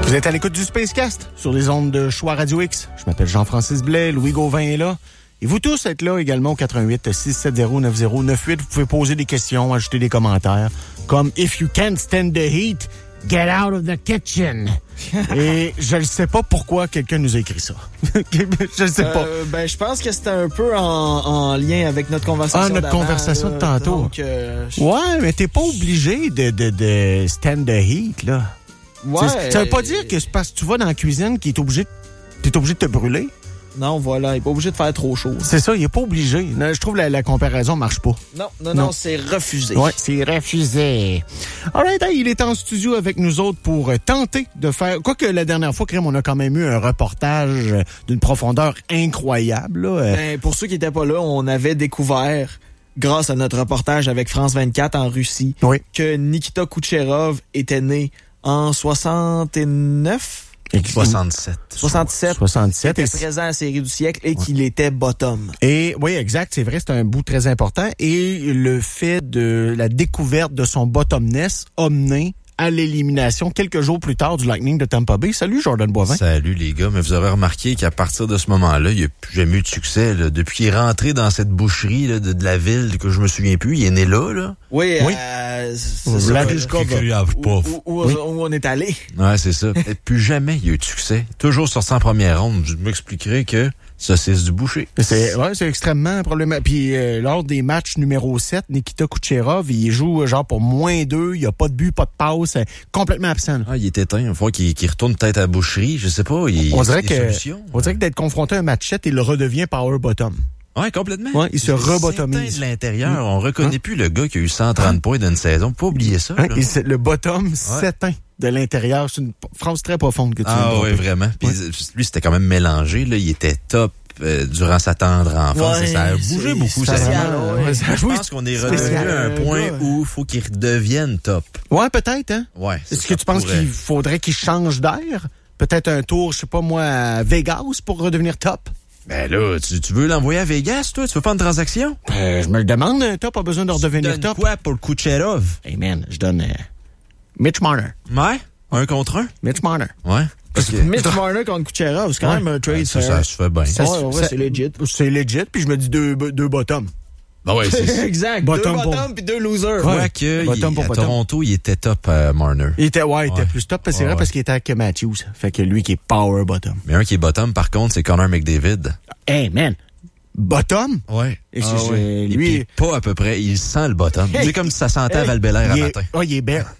Vous êtes à l'écoute du Spacecast sur les ondes de Choix Radio X. Je m'appelle Jean-Francis Blais, Louis Gauvin est là. Et vous tous êtes là également au 88 670 9098. Vous pouvez poser des questions, ajouter des commentaires, comme « If you can't stand the heat, get out of the kitchen ». Et je ne sais pas pourquoi quelqu'un nous a écrit ça. Je ne sais pas. Je pense que c'était un peu en lien avec notre conversation notre conversation de tantôt. Donc, Ouais, mais t'es pas obligé de stand the heat, là. Ouais. Ça veut pas dire que c'est parce que tu vas dans la cuisine qu'il est obligé, t'es obligé de te brûler. Non, voilà, il est pas obligé de faire trop chaud. C'est ça, il est pas obligé. Non, je trouve la comparaison marche pas. Non, c'est refusé. Ouais, c'est refusé. Alright, il est en studio avec nous autres pour tenter de faire... Quoique la dernière fois, Crème, on a quand même eu un reportage d'une profondeur incroyable. Là. Pour ceux qui étaient pas là, on avait découvert, grâce à notre reportage avec France 24 en Russie, que Nikita Kucherov était né en 69... 67. Il était présent à la série du siècle et qu'il était bottom. Et oui, exact, c'est vrai, c'est un bout très important. Et le fait de la découverte de son bottomness a mené à l'élimination quelques jours plus tard du Lightning de Tampa Bay. Salut Jordan Boivin. Salut les gars, mais vous avez remarqué qu'à partir de ce moment-là, il n'a plus jamais eu de succès. Là. Depuis qu'il est rentré dans cette boucherie là, de la ville que je me souviens plus, il est né là. Oui. La où on est allé. Ouais, c'est ça. Plus jamais il y a eu de succès. Toujours sorti en première ronde. Je m'expliquerai que ça, c'est du boucher. C'est extrêmement problématique. Puis lors des matchs numéro 7, Nikita Kucherov, il joue genre pour -2, il n'y a pas de but, pas de passe, complètement absent. Ah, il est éteint. Il faut qu'il retourne peut-être à la boucherie, je sais pas. On dirait que d'être confronté à un match 7, il redevient power bottom. Ouais, complètement. Ouais, il se rebotomise. De l'intérieur, on reconnaît plus le gars qui a eu 130 points d'une saison. Pas oublier ça. Le bottom s'éteint de l'intérieur. C'est une phrase très profonde que tu viens de oui, vraiment. Puis lui, c'était quand même mélangé. Là. Il était top durant sa tendre enfance. Ça a bougé beaucoup. Je pense qu'on est revenu à un point où il faut qu'il redevienne top. Ouais, peut-être. Hein? Ouais. Est-ce que tu penses qu'il faudrait qu'il change d'air? Peut-être un tour, je sais pas moi, à Vegas pour redevenir top? Ben là, tu veux l'envoyer à Vegas, toi? Tu veux pas une transaction? Je me le demande, Top a besoin de redevenir top. Quoi pour le Kucherov? Hey man, je donne Mitch Marner. Ouais? 1 contre 1? Mitch Marner. Ouais. Mitch Marner contre Kucherov, c'est quand même un trade. Ça se fait bien. C'est legit. C'est legit, puis je me dis deux bottoms. Ben ouais, c'est exact. Bottom 2 bottoms puis 2 losers. Quoique, à Toronto, il était top Marner. Il était plus top, c'est vrai, parce qu'il était avec Matthews. Fait que lui qui est power bottom. Mais un qui est bottom, par contre, c'est Connor McDavid. Hey, man! Bottom? Ouais. Lui... Et puis, pas à peu près, il sent le bottom. C'est comme si ça sentait à Val-Bélair à matin. Il est bête.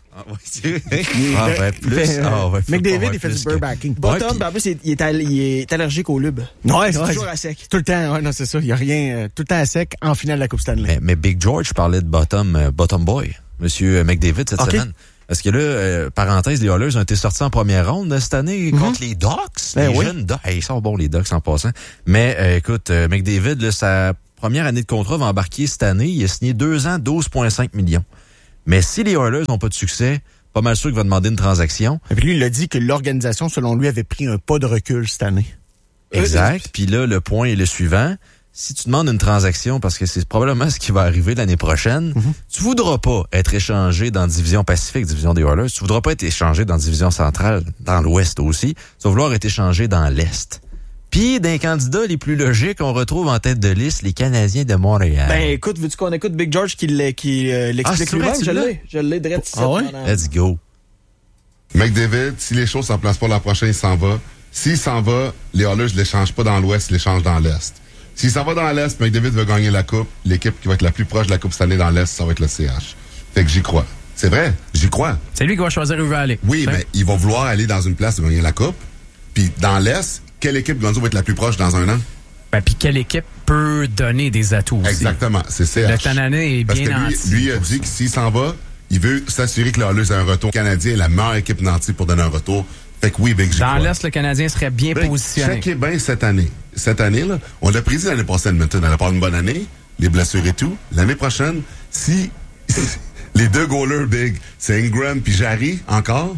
McDavid, il fait du birdbacking. Bottom, en plus, il est allergique au lube. Ouais, c'est toujours à sec. Tout le temps, ouais, non, c'est ça. Il n'y a rien, tout le temps à sec en finale de la Coupe Stanley. Mais Big George parlait de bottom boy, Monsieur McDavid, cette semaine. Parce que là, parenthèse, les Oilers ont été sortis en première ronde cette année contre les Ducks. Jeunes Ducks. Ils sont bons, les Ducks, en passant. Mais écoute, McDavid, là, sa première année de contrat va embarquer cette année. Il a signé 2 ans, 12,5 millions. Mais si les Oilers n'ont pas de succès, pas mal sûr qu'il va demander une transaction. Et puis lui, il a dit que l'organisation, selon lui, avait pris un pas de recul cette année. Exact. Puis là, le point est le suivant. Si tu demandes une transaction, parce que c'est probablement ce qui va arriver l'année prochaine, tu voudras pas être échangé dans la division Pacifique, division des Oilers. Tu voudras pas être échangé dans la division centrale, dans l'Ouest aussi. Tu vas vouloir être échangé dans l'Est. Puis, d'un candidat les plus logiques, on retrouve en tête de liste les Canadiens de Montréal. Ben, écoute, veux-tu qu'on écoute Big George qui l'explique lui-même? Je l'ai direct ici. Ah ouais? Let's go. McDavid, si les choses s'en placent pas l'an prochain, il s'en va. S'il s'en va, les Oilers ne l'échangent pas dans l'Ouest, ils l'échangent dans l'Est. S'il s'en va dans l'Est, McDavid veut gagner la Coupe. L'équipe qui va être la plus proche de la Coupe cette année dans l'Est, ça va être le CH. Fait que j'y crois. C'est vrai, j'y crois. C'est lui qui va choisir où il va aller. Oui, mais il va vouloir aller dans une place de gagner la Coupe. Puis dans l'Est, quelle équipe Gonzo va être la plus proche dans un an? Ben, puis quelle équipe peut donner des atouts aussi? Exactement, c'est CH. Le Canadien est parce bien nanti. Lui, il a dit que s'il s'en va, il veut s'assurer que les Oilers aient un retour. Le Canadien est la meilleure équipe nantie pour donner un retour. Fait que oui, Big G. Dans l'Est, le Canadien serait bien positionné. Checkez bien cette année. Cette année, là, on l'a prédit l'année passée, Edmonton. Elle a pas une bonne année, les blessures et tout. L'année prochaine, si les 2 goalers Big, c'est Ingram puis Jarry encore.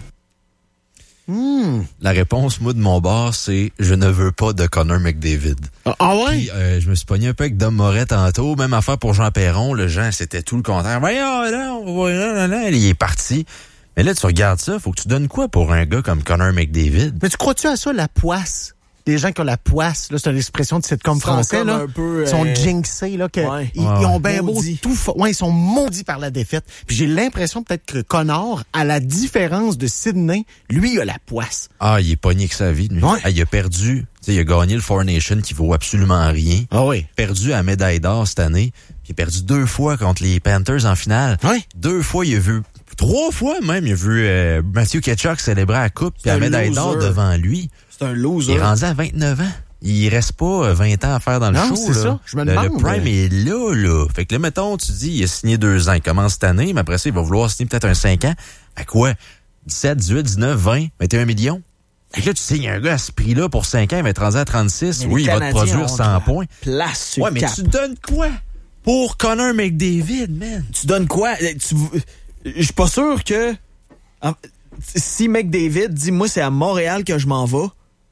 La réponse, moi, de mon bord, c'est je ne veux pas de Connor McDavid. Ah ouais? Puis, je me suis pogné un peu avec Dom Moret tantôt. Même affaire pour Jean Perron. Le Jean, c'était tout le contraire. Voyons, là, il est parti. Mais là, tu regardes ça, faut que tu donnes quoi pour un gars comme Connor McDavid? Mais tu crois-tu à ça, la poisse? Des gens qui ont la poisse, là, c'est une expression de sitcom français, là. Ils sont jinxés, là, ils ont bien beau tout ils sont maudits par la défaite. Puis j'ai l'impression peut-être que Connor, à la différence de Sidney, lui, il a la poisse. Ah, il est pogné que sa vie, lui. Ouais. Ah, il a perdu, il a gagné le Four Nations qui vaut absolument rien. Ah oui. Perdu à médaille d'or cette année. Puis il a perdu 2 fois contre les Panthers en finale. Oui. 2 fois, il a vu, 3 fois même, il a vu Matthew Tkachuk célébrer la coupe puis la médaille d'or devant lui. C'est un loser. Il est rendu à 29 ans. Il reste pas 20 ans à faire dans le show. Non, c'est ça. Je me demande. Le prime est là. Fait que là, mettons, tu dis, il a signé 2 ans. Il commence cette année, mais après ça, il va vouloir signer peut-être un 5 ans. À quoi? 17, 18, 19, 20, 21 millions? Fait que là, tu signes un gars à ce prix-là pour 5 ans, il va être rendu à 36. Oui, il va te produire 100 points. Place sur mais tu donnes quoi pour Connor McDavid, man? Tu donnes quoi? Je suis pas sûr que... Si McDavid dit, moi, c'est à Montréal que je m'en vais,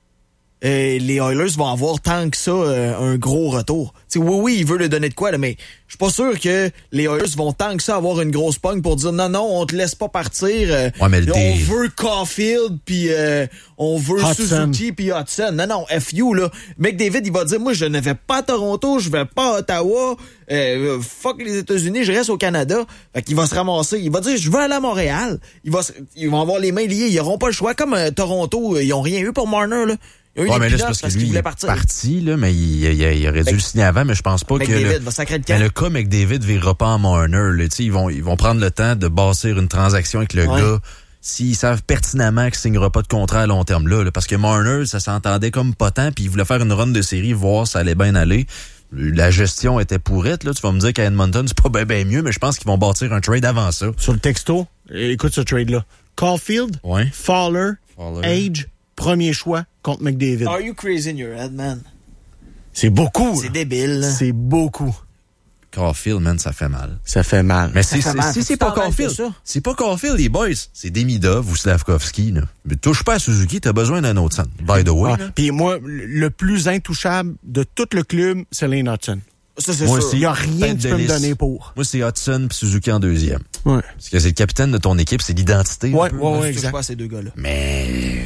les Oilers vont avoir tant que ça un gros retour. T'sais, oui, il veut le donner de quoi, là, mais je suis pas sûr que les Oilers vont tant que ça avoir une grosse pogne pour dire non, on te laisse pas partir. On veut Caulfield, puis on veut Hudson. Suzuki, puis Hudson. Non, FU, là. McDavid, il va dire, moi, je ne vais pas à Toronto, je vais pas à Ottawa, fuck les États-Unis, je reste au Canada. Fait qu'il va se ramasser. Il va dire, je veux aller à Montréal. Ils vont avoir les mains liées, ils auront pas le choix. Comme Toronto, ils ont rien eu pour Marner, là. Mais là, c'est parce qu'il voulait parti, là, mais il aurait dû le signer avant, mais je pense pas que le cas McDavid virera pas en Marner, là, ils vont prendre le temps de bâtir une transaction avec le gars. S'ils savent pertinemment qu'il signera pas de contrat à long terme là, parce que Marner, ça s'entendait comme pas tant, puis il voulait faire une run de série, voir si ça allait bien aller. La gestion était pourrite, là. Tu vas me dire qu'à Edmonton, c'est pas bien mieux, mais je pense qu'ils vont bâtir un trade avant ça. Sur le texto, écoute ce trade-là. Caulfield, Fowler, Age, premier choix contre McDavid. Are you crazy in your head, man? C'est beaucoup. C'est débile. Là. C'est beaucoup. Caulfield, man, ça fait mal. Ça fait mal. Mais si c'est pas Caulfield, c'est pas Caulfield, les boys. C'est Demidov ou Slavkovski, là. Mais touche pas à Suzuki, t'as besoin d'un autre centre. By the way. Puis moi, le plus intouchable de tout le club, c'est Lane Hudson. Ça, c'est moi, sûr. il y a rien que tu peux me donner pour. Moi, c'est Hudson puis Suzuki en deuxième. Ouais. Parce que c'est le capitaine de ton équipe, c'est l'identité. Ouais, exact. Pas ces deux gars-là. Mais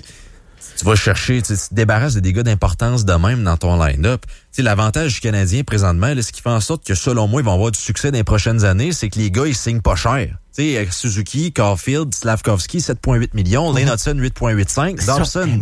tu vas chercher, tu te débarrasses de des gars d'importance de même dans ton line-up. T'sais, l'avantage du Canadien présentement, là, ce qui fait en sorte que selon moi, ils vont avoir du succès dans les prochaines années, c'est que les gars, ils signent pas cher. Tu sais, Suzuki, Caulfield, Slavkovski, 7,8 millions, Lane Hudson, 8,85, Dobson,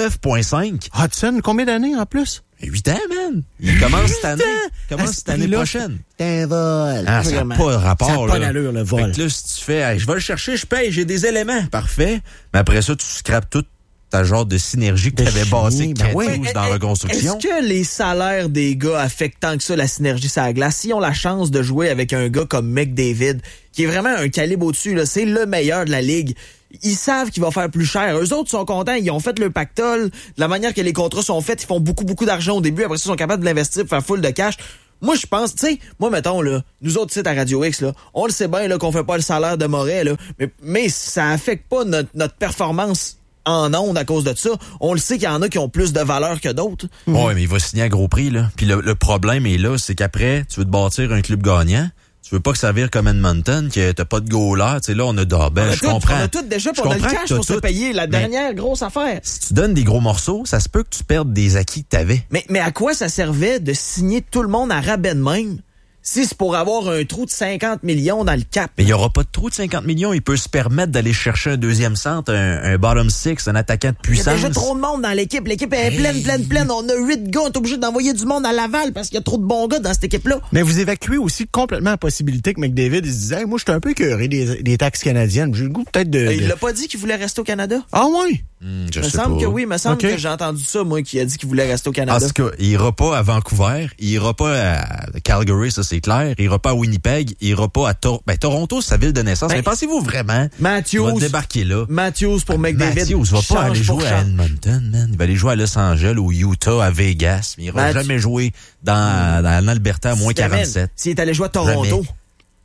9,5. Hudson, combien d'années en plus? 8 ans, man. Il commence cette année. Cette année prochaine. C'est un vol. Ah, ça n'a pas de rapport. Ça n'a pas d'allure, le vol. Fait que là, si tu fais, je vais le chercher, je paye, j'ai des éléments. Parfait. Mais après ça, tu scrapes tout ta genre de synergie que tu avais bâtie dans la reconstruction. Est-ce que les salaires des gars affectent tant que ça la synergie sur la glace? S'ils ont la chance de jouer avec un gars comme McDavid, qui est vraiment un calibre au-dessus, là, c'est le meilleur de la ligue, ils savent qu'il va faire plus cher. Eux autres sont contents, ils ont fait le pactole, de la manière que les contrats sont faits, ils font beaucoup d'argent au début, après ça, ils sont capables de l'investir pour faire full de cash. Moi, je pense, tu sais, moi, mettons, là, nous autres sites à Radio X, là, on le sait bien, là, qu'on fait pas le salaire de Moret, là, mais ça affecte pas notre performance en ondes à cause de ça. On le sait qu'il y en a qui ont plus de valeur que d'autres. Ouais, mais il va signer à gros prix, là. Puis le problème est là, c'est qu'après, tu veux te bâtir un club gagnant. Tu veux pas que ça vire comme Edmonton, que t'as pas de goaler. Tu sais, là, on a Dobel, je comprends. On a tout déjà, on a le cash pour se payer la dernière grosse affaire. Si tu donnes des gros morceaux, ça se peut que tu perdes des acquis que t'avais. Mais à quoi ça servait de signer tout le monde à rabais de même? Si c'est pour avoir un trou de 50 millions dans le cap. Mais il n'y aura pas de trou de 50 millions. Il peut se permettre d'aller chercher un deuxième centre, un bottom six, un attaquant de puissance. Il y a déjà trop de monde dans l'équipe. L'équipe est pleine. On a 8 gars. On est obligé d'envoyer du monde à Laval parce qu'il y a trop de bons gars dans cette équipe-là. Mais vous évacuez aussi complètement la possibilité que McDavid il se disait, hey, moi, je suis un peu écœuré des taxes canadiennes. J'ai le goût peut-être de... Il l'a pas dit qu'il voulait rester au Canada? Ah oui? Il me semble que oui. Il me semble que j'ai entendu ça, moi, qui a dit qu'il voulait rester au Canada. En tout cas, il ira pas à Vancouver. Il ira pas à Calgary, ça c'est clair. Il ira pas à Winnipeg. Il ira pas à Toronto, c'est sa ville de naissance. Mais pensez-vous vraiment qu'il va débarquer là? Matthews pour McDavid. Matthews va pas aller jouer à Edmonton, man. Il va aller jouer à Los Angeles, au Utah, à Vegas. Mais il ira jamais jouer dans l'Alberta à moins 47. S'il est allé jouer à Toronto.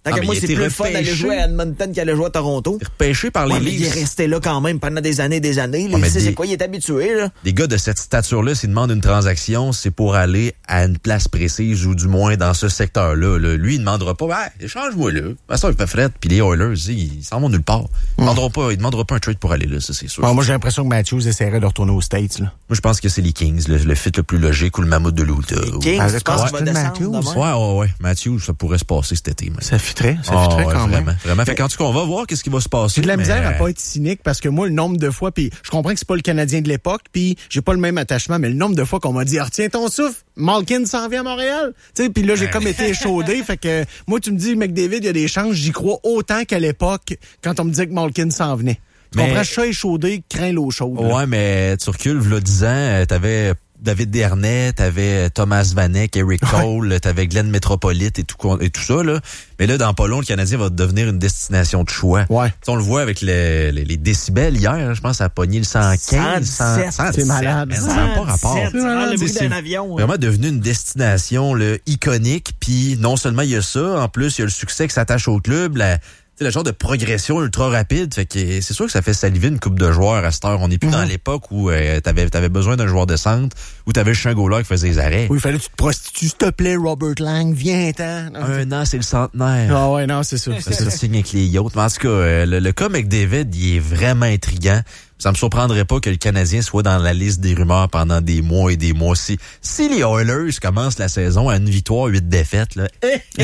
Tant que moi, c'est plus le fun d'aller jouer à Edmonton qu'aller jouer à Toronto. Repêché par les Leafs. Il est resté là quand même pendant des années. C'est quoi, il est habitué, là. Des gars de cette stature-là, s'ils demandent une transaction, c'est pour aller à une place précise ou du moins dans ce secteur-là. Là. Lui, il demandera pas, échange-moi là. Ça, il fait fret. Puis les Oilers, ils s'en vont nulle part. Ils demanderont pas un trade pour aller là, ça, c'est sûr. Moi, j'ai l'impression que Matthews essaierait de retourner aux States, là. Moi, je pense que c'est les Kings, le fit le plus logique ou le mammouth de l'Utah. Les Kings, je pense qu'il va descendre. Ouais. Matthews, ça pourrait se passer cet été. Ça fitterait quand même. Vraiment. Fait qu'en tout cas, on va voir qu'est-ce qui va se passer. J'ai de la misère à pas être cynique parce que moi, le nombre de fois, puis je comprends que c'est pas le Canadien de l'époque, puis j'ai pas le même attachement, mais le nombre de fois qu'on m'a dit, retiens ton souffle, Malkin s'en vient à Montréal. Tu sais, puis là, j'ai comme été échaudé. Fait que moi, tu me dis, McDavid, il y a des chances, j'y crois autant qu'à l'époque quand on me disait que Malkin s'en venait. Tu comprends, chat échaudé craint l'eau chaude. Ouais, là. Mais tu recules, v'là 10 ans, t'avais David Dernay, t'avais Thomas Vanek, Eric Cole, t'avais Glenn Metropolite et tout ça, là. Mais là, dans pas long, le Canadien va devenir une destination de choix. Ouais. T'sais, on le voit avec les décibels hier, je pense, ça a pogné le 115, 117. C'est malade. Ça n'a pas rapport. Le bruit d'un avion. Vraiment devenu une destination là, iconique, puis non seulement il y a ça, en plus, il y a le succès qui s'attache au club, le genre de progression ultra rapide. Fait que c'est sûr que ça fait saliver une coupe de joueurs à cette heure. On n'est plus dans l'époque où t'avais besoin d'un joueur de centre, où t'avais le chien goaler qui faisait les arrêts. Oui, il fallait que tu te prostitues, s'il te plaît, Robert Lang, viens-t'en. Un an, c'est le centenaire. Ah ouais, non, c'est ça. Ça signe avec les yachts. Mais en tout cas, le cas McDavid, il est vraiment intriguant. Ça me surprendrait pas que le Canadien soit dans la liste des rumeurs pendant des mois et des mois. Si les Oilers commencent la saison à une victoire, 8 défaites, là,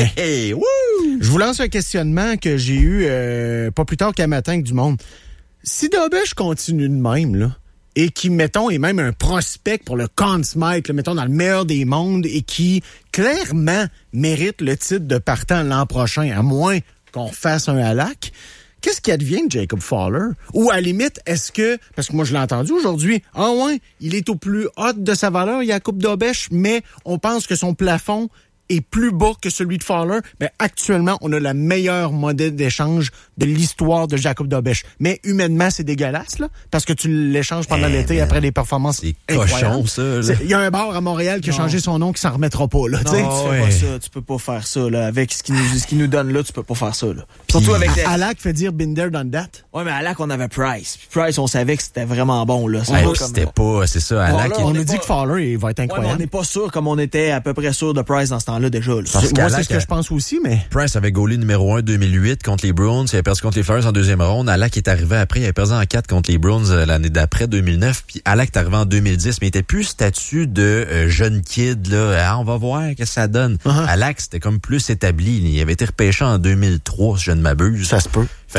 Je vous lance un questionnement que j'ai eu pas plus tard qu'à matin avec du monde. Si Dobèche continue de même, là, et qui, mettons, est même un prospect pour le Conn Smythe, là, mettons, dans le meilleur des mondes, et qui, clairement, mérite le titre de partant l'an prochain, à moins qu'on fasse un Halak, qu'est-ce qui advient de Jacob Fowler? Ou à la limite, est-ce que, parce que moi je l'ai entendu aujourd'hui, il est au plus haut de sa valeur, il y a Coupe d'Obèche, mais on pense que son plafond est plus bas que celui de Fowler. Mais actuellement, on a la meilleure modèle d'échange de l'histoire de Jacob Dobèche. Mais humainement, c'est dégueulasse, là, parce que tu l'échanges pendant l'été après des performances incroyables. C'est cochon, ça. Il y a un bar à Montréal qui a changé son nom qui s'en remettra pas, là. Non, tu fais pas ça. Tu peux pas faire ça, là. Avec ce qu'il nous donne là, tu peux pas faire ça, là. Surtout avec Halak fait dire been there, done that. Ouais, mais Halak, on avait Price. Puis Price, on savait que c'était vraiment bon, là. C'est ça. Halak, on nous dit que Fowler, il va être incroyable. Ouais, on n'est pas sûr comme on était à peu près sûr de Price dans ce temps-là, déjà, là. Moi, c'est ce que je pense aussi, mais... Price avait goalé numéro 1 2008 contre les Bruins. Il avait perdu contre les Flyers en deuxième ronde. Halak est arrivé après. Il avait perdu en 4 contre les Bruins l'année d'après, 2009. Puis Halak est arrivé en 2010, mais il était plus statut de jeune kid, là. On va voir qu'est-ce que ça donne. Halak, c'était comme plus établi. Il avait été repêché en 2003, si je ne m'abuse. Ça se peut. Fait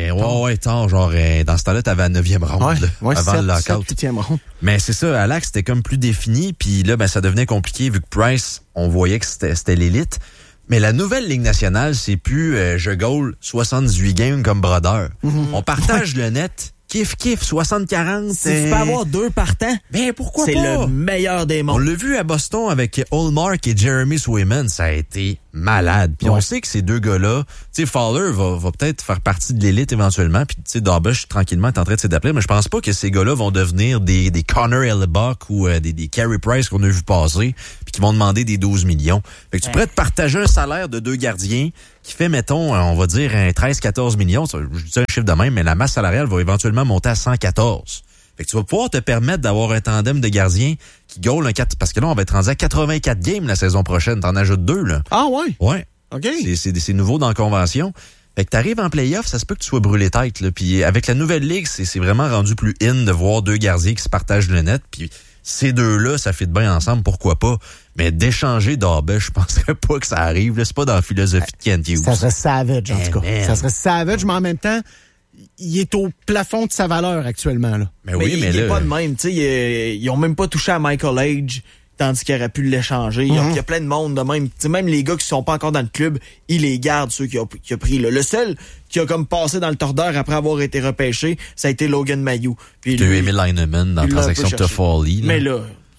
tard. Genre, dans ce temps-là, t'avais la 9e ronde, avant le lockout. 8e ronde. Mais c'est ça, Halak, c'était comme plus défini. Puis là, ça devenait compliqué vu que Price, on voyait que c'était l'élite. Mais la nouvelle Ligue nationale, c'est plus je goal 78 games comme Brodeur. On partage le net. Kiff, 60-40. Si tu peux avoir 2 partants, ben pourquoi pas? C'est le meilleur des mondes. On l'a vu à Boston avec Ullmark et Jeremy Swayman, ça a été malade. Puis on sait que ces deux gars-là, tu sais, Fowler va peut-être faire partie de l'élite éventuellement, puis tu sais, Dobèche tranquillement est en train de s'adapter, mais je pense pas que ces gars-là vont devenir des Connor Hellebuyck ou des Carey Price qu'on a vu passer, puis qui vont demander des 12 millions. Fait que tu pourrais te partager un salaire de 2 gardiens qui fait, mettons, on va dire un 13-14 millions, je dis un chiffre de même, mais la masse salariale va éventuellement monter à 114. Fait que tu vas pouvoir te permettre d'avoir un tandem de gardiens qui goal un 4, parce que là, on va être rendu à 84 games la saison prochaine. T'en ajoutes 2, là. Ah ouais? Ouais. OK. C'est nouveau dans la convention. Fait que t'arrives en play-off, ça se peut que tu sois brûlé tête, là. Puis avec la nouvelle ligue, c'est vraiment rendu plus in de voir 2 gardiens qui se partagent le net. Puis ces deux-là, ça fait de bien ensemble, pourquoi pas. Mais d'échanger Dobèche, je penserais pas que ça arrive, là. C'est pas dans la philosophie de Kent Hughes. Ça serait savage, en tout cas. Man. Ça serait savage, mais en même temps, il est au plafond de sa valeur actuellement, là. Mais oui, mais il là... est pas de même, tu sais. Ils ont même pas touché à Michael Age, tandis qu'il aurait pu l'échanger. Il y a plein de monde de même. T'sais, même les gars qui sont pas encore dans le club, ils les gardent, ceux qui ont pris. Là. Le seul qui a comme passé dans le tordeur après avoir été repêché, ça a été Logan Mayou. Puis tu as eu Emil Heinemann dans la transaction de Toffoli. Mais là,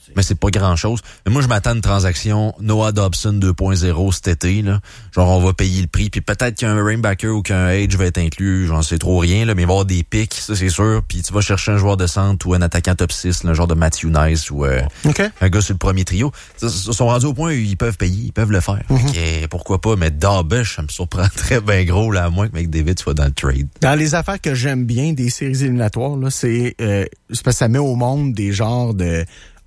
Mais c'est pas grand-chose. Mais moi, je m'attends à une transaction Noah Dobson 2.0 cet été, là. Genre, on va payer le prix, puis peut-être qu'un Rainbacker ou qu'un Age va être inclus, j'en sais trop rien, là, mais il va y avoir des pics, ça, c'est sûr. Puis tu vas chercher un joueur de centre ou un attaquant top 6, là, un genre de Matthew Nice ou un gars sur le premier trio. Ils sont rendus au point où ils peuvent payer, ils peuvent le faire. Okay, pourquoi pas, mais Darbish, ça me surprendrait bien gros, là, à moins que McDavid soit dans le trade. Dans les affaires que j'aime bien des séries éliminatoires, là, c'est parce que ça met au monde des genres de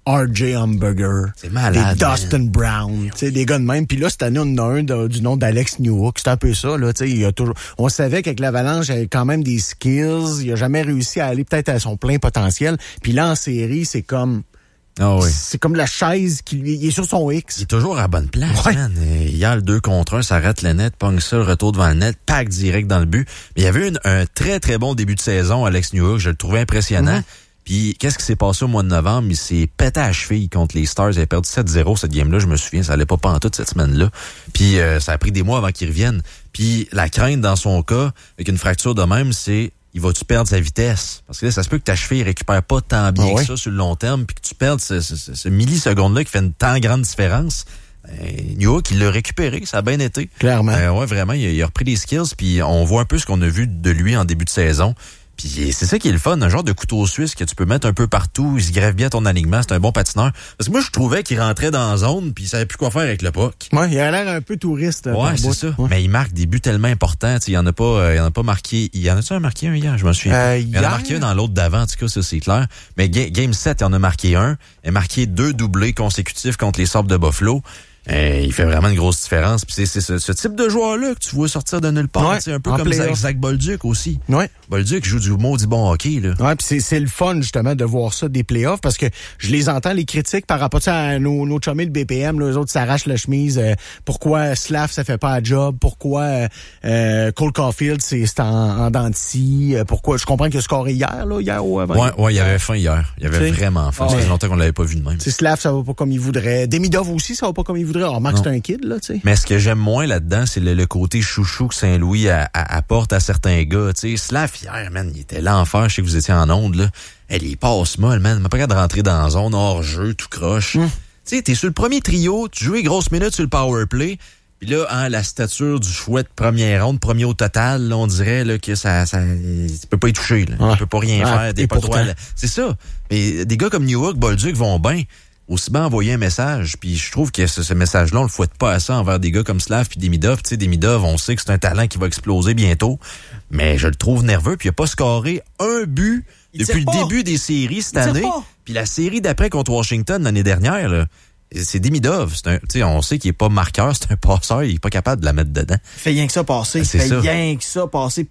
RJ Hamburger, c'est malade, des Dustin Brown, tu sais, des gars de même. Puis là, cette année, on en a un du nom d'Alex Newhook. C'est un peu ça, là, tu sais, il y a toujours. On savait qu'avec l'Avalanche, il avait quand même des skills. Il a jamais réussi à aller peut-être à son plein potentiel. Puis là, en série, c'est comme. Ah oui. C'est comme la chaise qui lui il est sur son X. Il est toujours à la bonne place, man. Hier, le 2 contre 1, ça rate le net, pogne ça, le retour devant le net, pack direct dans le but. Mais il y avait un très, très bon début de saison, Alex Newhook. Je le trouvais impressionnant. Puis, qu'est-ce qui s'est passé au mois de novembre? Il s'est pété à la cheville contre les Stars. Il a perdu 7-0 cette game-là, je me souviens. Ça allait pas pantoute cette semaine-là. Puis, ça a pris des mois avant qu'il revienne. Puis, la crainte dans son cas, avec une fracture de même, c'est il va-tu perdre sa vitesse? Parce que là, ça se peut que ta cheville récupère pas tant bien que ça sur le long terme, puis que tu perdes ce milliseconde-là qui fait une tant grande différence. Newhook, il l'a récupéré, ça a bien été. Clairement. Ouais, vraiment, il a repris des skills, puis on voit un peu ce qu'on a vu de lui en début de saison. Puis c'est ça qui est le fun, un genre de couteau suisse que tu peux mettre un peu partout, il se greffe bien ton alignement, c'est un bon patineur. Parce que moi, je trouvais qu'il rentrait dans la zone, puis il savait plus quoi faire avec le puck. Ouais, il a l'air un peu touriste. Ouais, c'est ça. Ouais. Mais il marque des buts tellement importants, il y en a pas marqué. Il y en a-tu marqué un hier, je me souviens. Il y en a marqué un dans l'autre d'avant, en tout cas, ça c'est clair. Mais Game 7, il en a marqué un. Il a marqué 2 doublés consécutifs contre les Sabres de Buffalo. Il fait vraiment une grosse différence. Puis c'est ce type de joueur-là que tu vois sortir de nulle part. Un peu comme Zach Bolduc aussi. Ouais. Bolduc joue du maudit bon hockey, là. Ouais, puis c'est le fun, justement, de voir ça des playoffs, parce que je les entends, les critiques, par rapport à nos chummés de BPM, là, eux autres s'arrachent la chemise. Pourquoi Slav, ça fait pas un job? Pourquoi Cole Caulfield, c'est en dents de scie? Pourquoi? Je comprends qu'il a scoré hier ou avant. Ouais, il avait faim hier. Il avait vraiment faim. Ça fait longtemps qu'on l'avait pas vu de même. Slav, ça va pas comme il voudrait. Demidov aussi, ça va pas comme il voudrait. Alors, Max, c'est un kid, là, tu sais. Mais ce que j'aime moins là-dedans, c'est le côté chouchou que Saint-Louis apporte à certains gars. Tu sais, Slav, hier, man, il était l'enfer. Je sais que vous étiez en onde, là. Il passe mal, man. Il m'a pas capable de rentrer dans la zone, hors-jeu, tout croche. Tu sais, t'es sur le premier trio, tu joues les grosses minutes sur le power play. Puis là, la stature du chouette première ronde, premier au total, là, on dirait là, que ça tu peux pas y toucher. Là. Tu peux pas rien faire. T'es pas droit. C'est ça. Mais des gars comme Newhook, Bolduc vont bien. Aussi bien envoyer un message, puis je trouve que ce message-là, on le fouette pas assez envers des gars comme Slav puis Demidov. Tu sais, Demidov, on sait que c'est un talent qui va exploser bientôt, mais je le trouve nerveux, puis il a pas scoré un but depuis le début des séries cette année. Puis la série d'après contre Washington l'année dernière, là, c'est Demidov. On sait qu'il est pas marqueur, c'est un passeur, il est pas capable de la mettre dedans. Il fait rien que ça passer. Il fait rien que ça passer.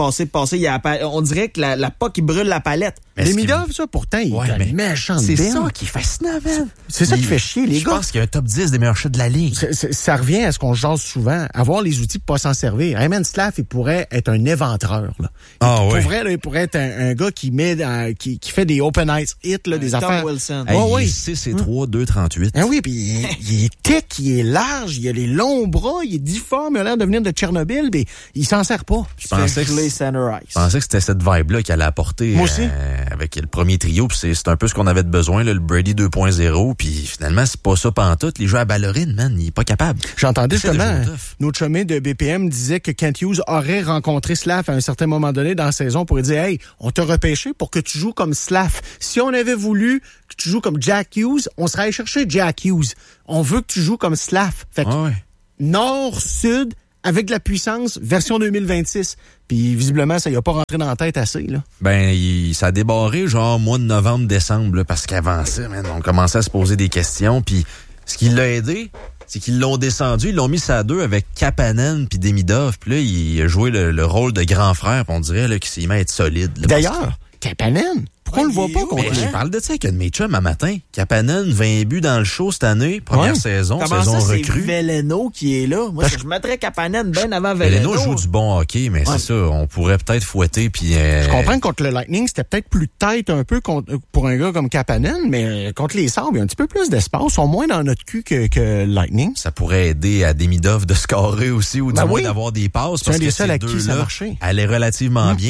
On dirait que la POC, il brûle la palette. Demidov, ça, pourtant, il est méchant. C'est ça qui est fascinant, man. C'est ça qui fait chier, les gars. Je pense qu'il y a un top 10 des meilleurs shots de la ligue. Ça revient à ce qu'on jase souvent. Avoir les outils pour pas s'en servir. Raymond Slav, il pourrait être un éventreur, là. Pour vrai, là, il pourrait être un gars qui qui fait des open ice hits, là, des affaires. Tom Wilson. Il est 6'3", 2'38". Ah oui, puis il est thick, il est large, il a les longs bras, il est difforme, il a l'air de venir de Tchernobyl, mais il s'en sert pas. Je pensais que c'était cette vibe-là qu'il allait apporter. Moi aussi. Avec le premier trio, puis c'est un peu ce qu'on avait de besoin, là, le Brady 2.0, puis finalement, c'est pas ça pantoute. Les jeux à ballerine, man, il est pas capable. J'entendais justement, notre chemin de BPM disait que Kent Hughes aurait rencontré Slav à un certain moment donné dans la saison pour lui dire « Hey, on t'a repêché pour que tu joues comme Slav. Si on avait voulu que tu joues comme Jack Hughes, on serait allé chercher Jack Hughes. On veut que tu joues comme Slav. » Fait que nord-sud, avec de la puissance, version 2026. Puis visiblement, ça y a pas rentré dans la tête assez, là. Ça a débarré genre mois de novembre-décembre, là, parce qu'avant ça, man, on commençait à se poser des questions. Puis ce qui l'a aidé, c'est qu'ils l'ont descendu, ils l'ont mis ça à deux avec Kapanen puis Demidov. Puis là, il a joué le rôle de grand frère, on dirait là, qu'il s'est mis à être solide. Là, d'ailleurs, Kapanen, pourquoi on le voit pas contre je parle de ça avec un de mes chums un matin. Kapanen, 20 buts dans le show cette année, première saison recrue. C'est Veleno qui est là. Moi, je mettrais Kapanen bien avant Veleno. Veleno joue du bon hockey, mais c'est ça, on pourrait peut-être fouetter. Puis je comprends que contre le Lightning, c'était peut-être plus tête un peu pour un gars comme Kapanen, mais contre les Sabres, il y a un petit peu plus d'espace. Ils sont moins dans notre cul que Lightning. Ça pourrait aider à Demidov de scorer aussi, ou du moins d'avoir des passes, parce que ces deux-là allaient relativement bien.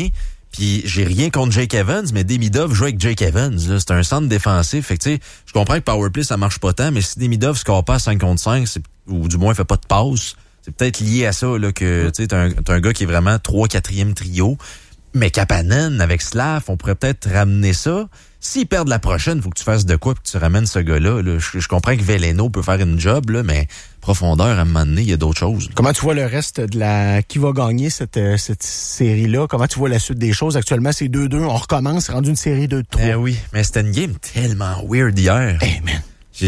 Puis j'ai rien contre Jake Evans, mais Demidov joue avec Jake Evans. Là. C'est un centre défensif. Fait que tu sais, je comprends que Powerplay, ça marche pas tant, mais si Demidov score pas à 5 contre 5, ou du moins fait pas de passe, c'est peut-être lié à ça là, que tu sais, t'as un gars qui est vraiment 3-4e trio. Mais Kapanen, avec Slav, on pourrait peut-être ramener ça. S'ils perdent la prochaine, il faut que tu fasses de quoi pour que tu ramènes ce gars-là. Là. Je comprends que Veleno peut faire une job, là, mais profondeur, à un moment donné, il y a d'autres choses. Comment tu vois le reste de la... Qui va gagner cette série-là? Comment tu vois la suite des choses? Actuellement, c'est 2-2. On recommence, c'est rendu une série 2-3. Oui, mais c'était une game tellement weird hier. Hey, man.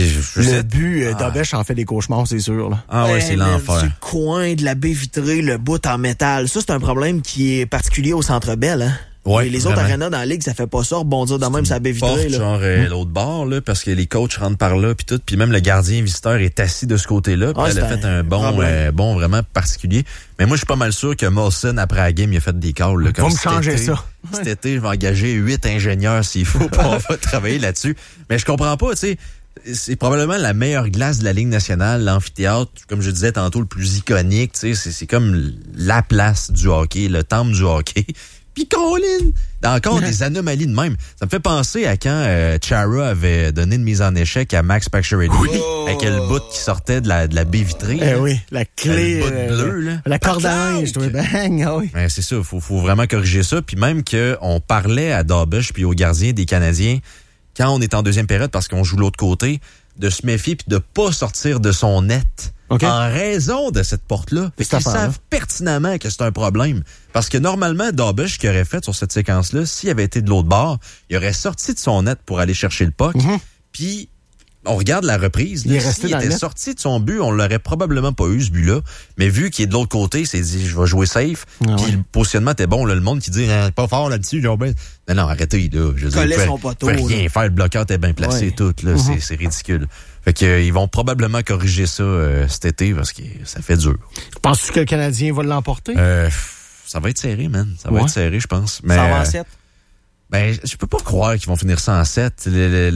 Le but, Dobesh en fait des cauchemars, c'est sûr. Là. Ah ouais, c'est l'enfer. Du coin de la baie vitrée, le bout en métal. Ça, c'est un problème qui est particulier au Centre Bell, hein? Ouais, les autres arénas dans la ligue, ça fait pas ça, rebondir de même sur la baie vitrée. Là. Genre l'autre bord, là, parce que les coachs rentrent par là, puis tout, puis même le gardien visiteur est assis de ce côté-là. Puis elle a fait un bon vraiment particulier. Mais moi, je suis pas mal sûr que Molson, après la game, il a fait des calls. Là, comme me changer ça. Cet été, je vais engager 8 ingénieurs s'il faut, puis on va travailler là-dessus. Mais je comprends pas, tu sais. C'est probablement la meilleure glace de la Ligue nationale, l'amphithéâtre, comme je disais tantôt, le plus iconique, tu sais, c'est comme la place du hockey, le temple du hockey. Puis Colin, encore des anomalies de même. Ça me fait penser à quand Chara avait donné une mise en échec à Max Pacioretty avec le bout qui sortait de la baie vitrée. Oui, la clé. Le bout bleu, là. La corde à linge, je bang, oui. Ouais, c'est ça, faut vraiment corriger ça. Puis même qu'on parlait à Dobesh puis aux gardiens des Canadiens, quand on est en deuxième période, parce qu'on joue l'autre côté, de se méfier puis de pas sortir de son net. Okay. En raison de cette porte-là. Ils savent pertinemment que c'est un problème. Parce que normalement, Dobesh, qui aurait fait sur cette séquence-là, s'il avait été de l'autre bord, il aurait sorti de son net pour aller chercher le puck. Puis, on regarde la reprise. S'il était sorti de son but, on l'aurait probablement pas eu, ce but-là. Mais vu qu'il est de l'autre côté, il s'est dit, je vais jouer safe. Puis le positionnement était bon. Là, le monde qui dit, pas fort là-dessus. Non, arrêtez. Là. Je veux dire, rien faire. Le bloqueur était bien placé. Tout. Là, c'est ridicule. Fait que ils vont probablement corriger ça cet été parce que ça fait dur. Penses-tu que le Canadien va l'emporter? Ça va être serré, man. Ça va être serré, je pense. Mais, ça va en 7? Ben, je peux pas croire qu'ils vont finir ça en 7.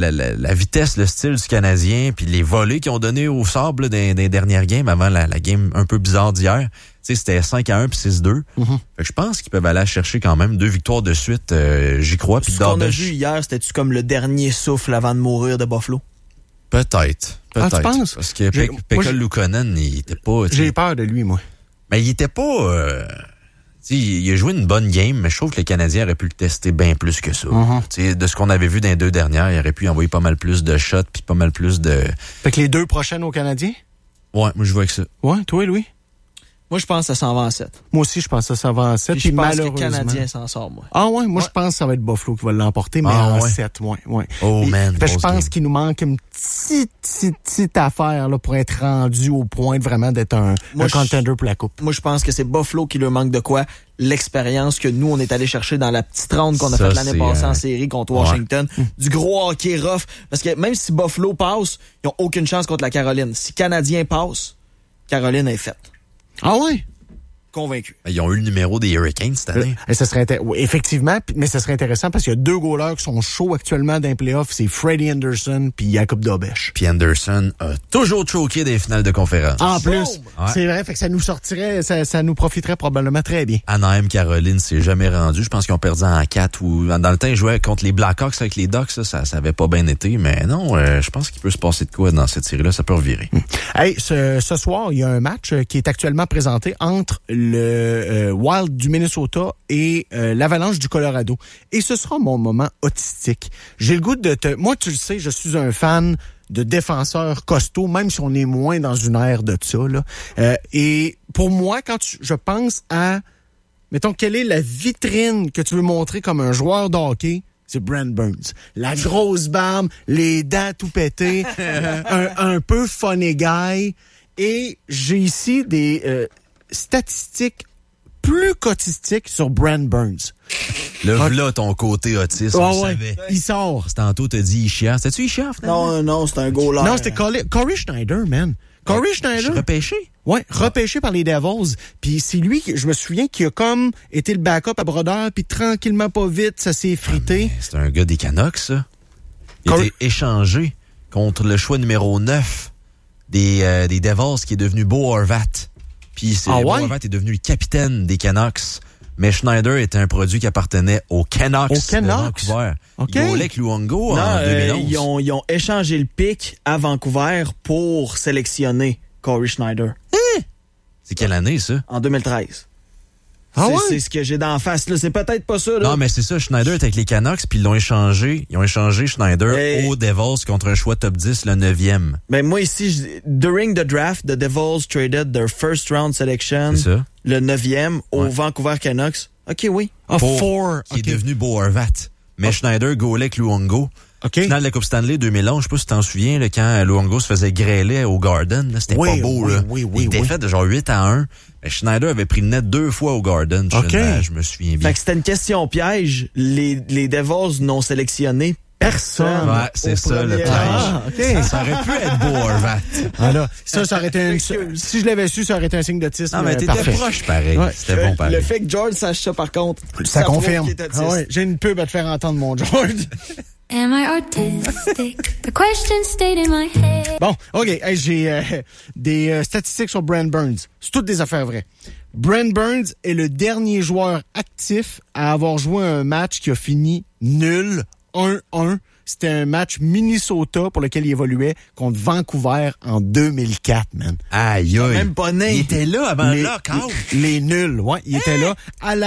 La vitesse, le style du Canadien, puis les volets qu'ils ont donné au sable dans les dernières games avant la game un peu bizarre d'hier. Tu sais, c'était 5-1 puis 6-2. Fait que je pense qu'ils peuvent aller chercher quand même 2 victoires de suite. J'y crois. Puis ce qu'on a vu hier, c'était-tu comme le dernier souffle avant de mourir de Buffalo? Peut-être. Ah, tu penses? Parce que Pekka Luukkonen, il était pas... J'ai peur de lui, moi. Mais il était pas... il a joué une bonne game, mais je trouve que les Canadiens auraient pu le tester bien plus que ça. De ce qu'on avait vu dans les 2 dernières, il aurait pu envoyer pas mal plus de shots puis pas mal plus de... Fait que les 2 prochaines aux Canadiens? Ouais, moi je vois avec ça. Ouais, toi, Louis? Moi, je pense que ça s'en va en 7. Moi aussi, je pense que ça va en 7. Puis je pense que le Canadien s'en sort, moi. Ah ouais, moi je pense que ça va être Buffalo qui va l'emporter, mais en 7, ouais. Oh man, je pense qu'il nous manque une petite affaire là, pour être rendu au point de vraiment d'être un contender pour la Coupe. Moi, je pense que c'est Buffalo qui leur manque de quoi? L'expérience que nous, on est allé chercher dans la petite ronde qu'on a faite l'année passée en série contre Washington. Du gros hockey rough. Parce que même si Buffalo passe, ils n'ont aucune chance contre la Caroline. Si Canadien passe, Caroline est faite. Ah ouais? Convaincu. Ils ont eu le numéro des Hurricanes cette année. Ça serait effectivement, mais ça serait intéressant parce qu'il y a 2 goalers qui sont chauds actuellement dans les playoffs. C'est Freddie Anderson puis Jakub Dobesh. Puis Anderson a toujours choqué des finales de conférence. En plus, c'est vrai, fait que ça nous sortirait, ça nous profiterait probablement très bien. Anaheim, Caroline s'est jamais rendu. Je pense qu'ils ont perdu en 4 ou dans le temps ils jouaient contre les Blackhawks avec les Ducks. Ça avait pas bien été, mais non, je pense qu'il peut se passer de quoi dans cette série-là. Ça peut revirer. Hey, ce soir, il y a un match qui est actuellement présenté entre le Wild du Minnesota et l'Avalanche du Colorado. Et ce sera mon moment autistique. J'ai le goût de Moi, tu le sais, je suis un fan de défenseurs costauds, même si on est moins dans une ère de ça. Là. Et pour moi, quand je pense à... Mettons, quelle est la vitrine que tu veux montrer comme un joueur de hockey? C'est Brent Burns. La grosse barbe, les dents tout pétées, un peu funny guy. Et j'ai ici des... statistiques plus qu'autistiques sur Brent Burns. Là, ton côté autiste, on le savait. Il sort. Tantôt, t'as dit Ishia. C'était-tu Ishia, finalement? Non, c'est un goaler. Non, c'était Corey Schneider, man. Corey Schneider. Repêché? Ouais, repêché par les Devils. Puis c'est lui, je me souviens, qui a comme été le backup à Brodeur, puis tranquillement, pas vite, ça s'est frité. C'est un gars des Canucks, ça. Il a été échangé contre le choix numéro 9 des Devils, qui est devenu Bo Horvat. Puis Bo Horvat est devenu le capitaine des Canucks mais Schneider était un produit qui appartenait aux Canucks de Vancouver. OK. Il roulait avec Luongo en 2011. Ils ont échangé le pic à Vancouver pour sélectionner Corey Schneider. C'est quelle année, ça? En 2013. Ah ouais? C'est ce que j'ai d'en face, là. C'est peut-être pas ça, là. Non, mais c'est ça. Schneider est avec les Canucks, puis ils l'ont échangé. Ils ont échangé Schneider aux Devils contre un choix top 10, le 9e. Ben, moi, ici, during the draft, the Devils traded their first round selection, C'est ça. le 9e, aux Vancouver Canucks. OK, oui. Qui est devenu Bo Horvat. Mais Schneider gaulait avec Luongo. OK. Finale de la Coupe Stanley 2011, je sais pas si tu t'en souviens, là, quand Luongo se faisait grêler au Garden, là, c'était pas beau. Là. Il était fait de genre 8-1. Mais Schneider avait pris le net 2 fois au Garden. Je me souviens bien. Fait que c'était une question piège. Les Devils n'ont sélectionné personne. Ouais, c'est ça le piège. Ah, OK. Ça aurait pu être Bo Horvat. Voilà. Ça aurait été si je l'avais su, ça aurait été un signe d'autisme. Non, mais t'étais parfait. proche pareil. Ouais. C'était bon pareil. Le fait que George sache ça, par contre, Ça confirme. prouve qu'il est autiste. Ah ouais, j'ai une pub à te faire entendre, mon George. Am I autistic? The question stayed in my head. Bon, OK. Hey, j'ai des statistiques sur Brent Burns. C'est toutes des affaires vraies. Brent Burns est le dernier joueur actif à avoir joué un match qui a fini nul, 1-1. C'était un match Minnesota pour lequel il évoluait contre Vancouver en 2004, man. Aïe, aïe. Même pas né. Il était là avant Les- le lockout. Les nuls, ouais. Il était là.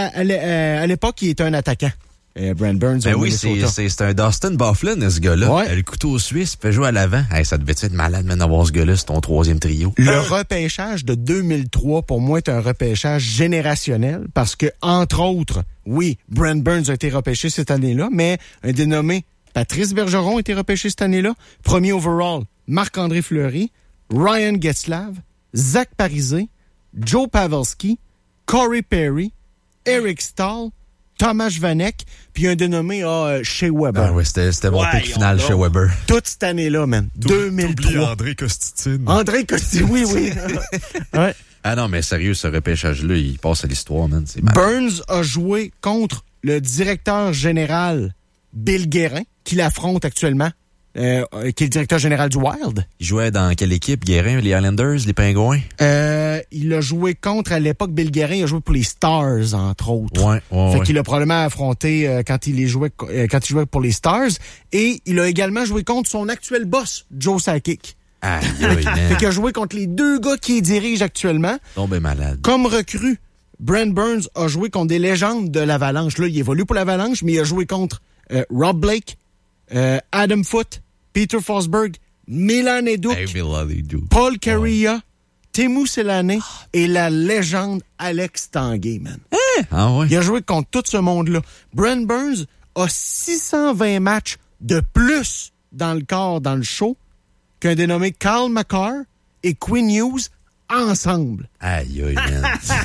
À l'époque, il était un attaquant. Brent Burns Ben au oui, Minnesota. c'est un Dustin Byfuglien, ce gars-là. Ouais. Le couteau suisse, il fait jouer à l'avant. Hey, ça devait être malade, man, d'avoir ce gars-là, c'est ton 3e trio. Le repêchage de 2003, pour moi, est un repêchage générationnel parce que, entre autres, oui, Brent Burns a été repêché cette année-là, mais un dénommé Patrice Bergeron a été repêché cette année-là. Premier overall, Marc-André Fleury, Ryan Getzlaf, Zach Parisé, Joe Pavelski, Corey Perry, Eric Stahl, Thomas Vanek, puis un dénommé Shea Weber. Ah oui, c'était mon pick final chez Weber. Toute cette année-là, man. 2003. André Costitine. André Costi, oui. Ouais. Ah non, mais sérieux, ce repêchage-là, il passe à l'histoire, man. C'est malade. Burns a joué contre le directeur général Bill Guérin, qui l'affronte actuellement, qui est le directeur général du Wild. Il jouait dans quelle équipe, Guérin? Les Islanders, les Pingouins? Il a joué contre, à l'époque, Bill Guérin, il a joué pour les Stars, entre autres. Ouais. Fait qu'il a probablement affronté quand il jouait pour les Stars. Et il a également joué contre son actuel boss, Joe Sakic. Aïe, aïe, Fait man. qu'il a joué contre les 2 gars qui dirigent actuellement. Tombé malade. Comme recrue, Brent Burns a joué contre des légendes de l'Avalanche. Là, il évolue pour l'Avalanche, mais il a joué contre Rob Blake, Adam Foote, Peter Forsberg, Milan Eduk, Paul Kariya, Teemu Selanne et la légende Alex Tanguay, man. Ah ouais? Il a joué contre tout ce monde-là. Brent Burns a 620 matchs de plus dans le corps, dans le show, qu'un dénommé Carl McCarr et Quinn Hughes ensemble. Aïe, aïe, man.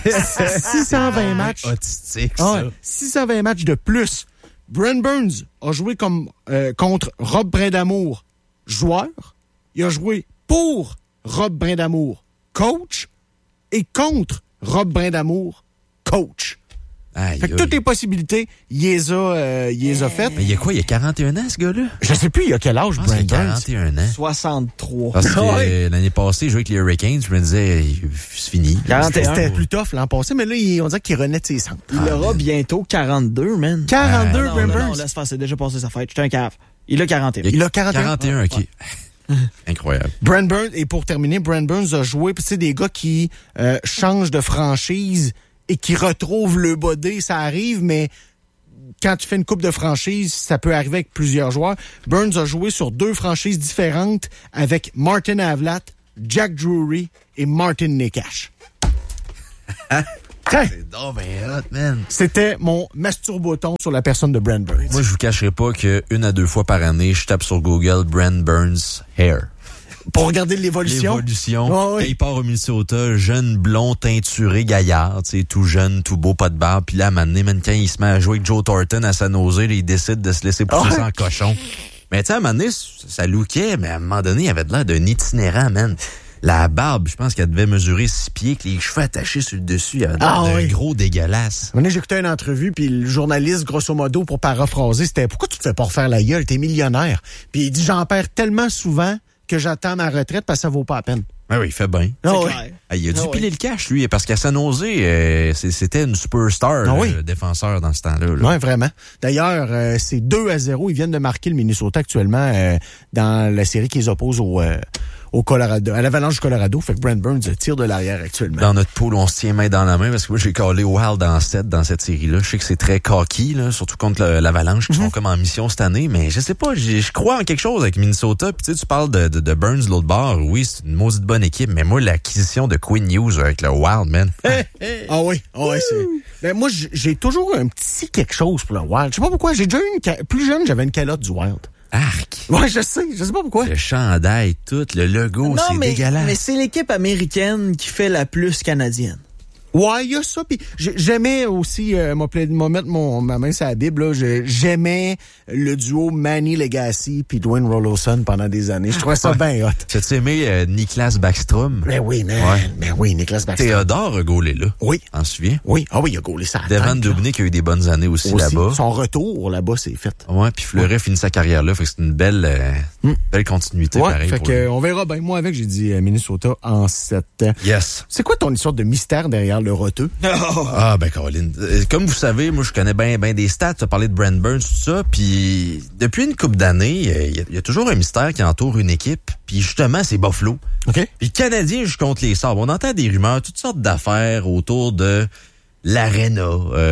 620 matchs. Autistique, Ah ça. ouais, 620 matchs de plus. Brent Burns a joué contre Rob Brindamour, joueur. Il a joué pour Rob Brindamour, coach, et contre Rob Brindamour, coach. Aïe, Fait que aïe. toutes les possibilités, il les a faites. Mais il y a quoi? Il y a 41 ans, ce gars-là? Je sais plus, il a quel âge, Je pense qu'il Brent a Burns. 41 ans. 63. Parce que Ouais. l'année passée, je jouais avec les Hurricanes, je me disais, c'est fini. 41. C'était plus tough l'an passé, mais là, on dirait qu'il renaît de ses centres. Il aura bientôt 42, man. 42, Non, Brent non, Burns. laisse faire, c'est déjà passé sa fête. J'étais un cave. Il a 41. Il a 41. 41, OK. Incroyable. Brent Burns, et pour terminer, Brent Burns a joué, puis c'est des gars qui changent de franchise et qui retrouvent le body, ça arrive, mais quand tu fais une coupe de franchise, ça peut arriver avec plusieurs joueurs. Burns a joué sur 2 franchises différentes avec Martin Havlat, Jack Drury et Martin Necas. Tiens, C'est donc ben hot, man. c'était mon masturboton sur la personne de Brent Burns. Moi, je vous cacherai pas que 1 à 2 fois par année, je tape sur Google Brent Burns Hair. Pour regarder l'évolution. L'évolution. Ouais, ouais. Quand il part au Minnesota, jeune, blond, teinturé, gaillard, tu sais, tout jeune, tout beau, pas de barbe. Puis là, à un moment donné, même quand il se met à jouer avec Joe Thornton à San Jose, là, il décide de se laisser pousser Ouais. ça en cochon. Mais tu sais, à un moment donné, ça lookait, mais à un moment donné, il avait de l'air d'un itinérant, man. La barbe, je pense qu'elle devait mesurer 6 pieds, que les cheveux attachés sur le dessus, il avait de l'air d'un oui. gros dégueulasse. Un moment donné, j'ai écouté une entrevue, puis le journaliste, grosso modo, pour paraphraser, c'était « Pourquoi tu te fais pas refaire la gueule? T'es millionnaire. » Puis il dit « J'en perds tellement souvent que j'attends ma retraite parce que ça vaut pas la peine. » Ah oui, il fait bien. Il a dû piler le cash, lui, parce qu'à San Jose, c'était une superstar défenseur dans ce temps-là. Oui, vraiment. D'ailleurs, c'est 2-0. Ils viennent de marquer le Minnesota actuellement dans la série qui les oppose au Colorado, à l'Avalanche du Colorado. Fait que Brent Burns tire de l'arrière actuellement. Dans notre pool, on se tient main dans la main parce que moi, j'ai callé Wild en 7 dans cette série-là. Je sais que c'est très cocky, là, surtout contre l'Avalanche qui sont comme en mission cette année, mais je sais pas, je crois en quelque chose avec Minnesota. Puis tu parles de Burns de l'autre bord. Oui, c'est une maudite bonne équipe, mais moi, l'acquisition de Quinn Hughes avec le Wild, man. Ah oui, c'est... Ben, moi, j'ai toujours un petit quelque chose pour le Wild. Je sais pas pourquoi. J'ai déjà eu plus jeune, j'avais une calotte du Wild. Arc. Ouais, je sais pas pourquoi. Le chandail, tout, le logo, c'est dégueulasse. Mais c'est l'équipe américaine qui fait la plus canadienne. Ouais, il y a ça. Puis j'aimais aussi, mettre ma main sur la Bible, là. J'aimais le duo Manny Legacy puis Dwayne Roloson pendant des années. Je trouvais ça bien hot. T'as-tu aimé Niklas Backstrom? Ben oui, man. Ouais. Ben oui, Niklas Backstrom. Théodore a gaulé là. Oui. T'en souviens? Oui. Ah oui, il a gaulé ça. Devin Dubnyk a eu des bonnes années aussi là-bas. Son retour là-bas, c'est fait. Ouais, puis Fleury finit sa carrière là. Fait que c'est une belle continuité, pareil. Fait que on verra bien. Moi, avec, j'ai dit Minnesota en 7. Yes. C'est quoi ton histoire de mystère derrière le roteux? Ah, ben, Caroline. Comme vous savez, moi, je connais bien des stats. Tu as parlé de Brent Burns, tout ça. Puis, depuis une couple d'années, il y a toujours un mystère qui entoure une équipe. Puis, justement, c'est Buffalo. OK. Puis, le Canadien joue contre les Sabres. On entend des rumeurs, toutes sortes d'affaires autour de l'aréna,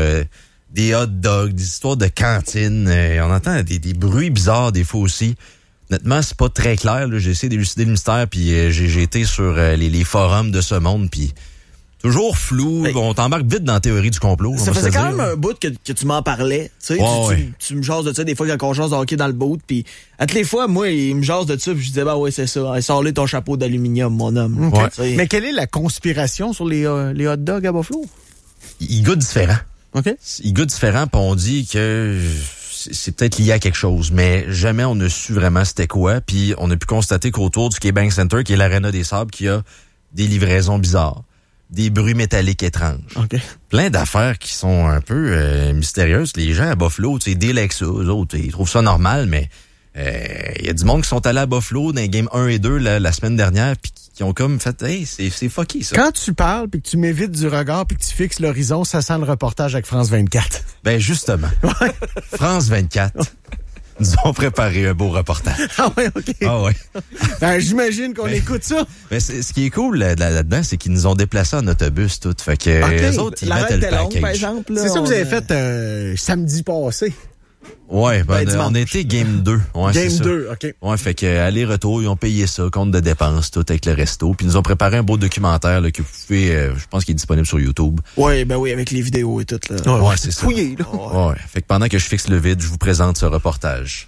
des hot dogs, des histoires de cantine. On entend des bruits bizarres des fois aussi. Honnêtement, c'est pas très clair. Là. J'ai essayé d'élucider le mystère, puis j'ai été sur les forums de ce monde, puis toujours flou. On t'embarque vite dans la théorie du complot. Ça faisait quand même un bout que tu m'en parlais. Tu sais, tu me jases de ça des fois quand on jase de hockey dans le boot. Puis à toutes les fois, moi, il me jase de ça. Puis je disais, bah ouais, c'est ça. Sors-le ton chapeau d'aluminium, mon homme. Okay. Mais quelle est la conspiration sur les hot dogs à Buffalo? Il goûte différent. OK. Il goûte différent, puis on dit que c'est peut-être lié à quelque chose, mais jamais on a su vraiment c'était quoi. Puis on a pu constater qu'autour du KeyBank Center, qui est l'aréna des Sabres, qu'il y a des livraisons bizarres. Des bruits métalliques étranges. Okay. Plein d'affaires qui sont un peu mystérieuses. Les gens à Buffalo, tu sais, délèguent ça. Eux autres, ils trouvent ça normal, mais il y a du monde qui sont allés à Buffalo dans les games 1 et 2 la semaine dernière, puis qui ont comme fait, hey, c'est fucké, ça. Quand tu parles, puis que tu m'évites du regard, puis que tu fixes l'horizon, ça sent le reportage avec France 24. Ben, justement. France 24. Nous ont préparé un beau reportage. Ah ouais, OK. Ah ouais. Ben, j'imagine qu'on écoute ça. Mais ce qui est cool là-dedans, c'est qu'ils nous ont déplacés en autobus, tout. Fait que les autres, ils mettaient le package. Par exemple, là, c'est ça que vous avez fait samedi passé. Ouais, on était Game 2. Ouais, Game c'est 2, ça. OK. Ouais, fait que aller-retour, ils ont payé ça, compte de dépenses, tout avec le resto. Puis ils nous ont préparé un beau documentaire là, que vous pouvez, je pense qu'il est disponible sur YouTube. Ouais, ben oui, avec les vidéos et tout. Là. Ouais, c'est ça. Fouillé, là. Ouais. Fait que pendant que je fixe le vide, je vous présente ce reportage.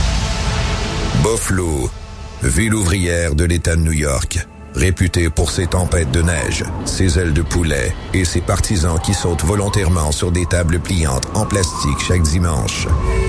Buffalo, ville ouvrière de l'État de New York, réputée pour ses tempêtes de neige, ses ailes de poulet et ses partisans qui sautent volontairement sur des tables pliantes en plastique chaque dimanche.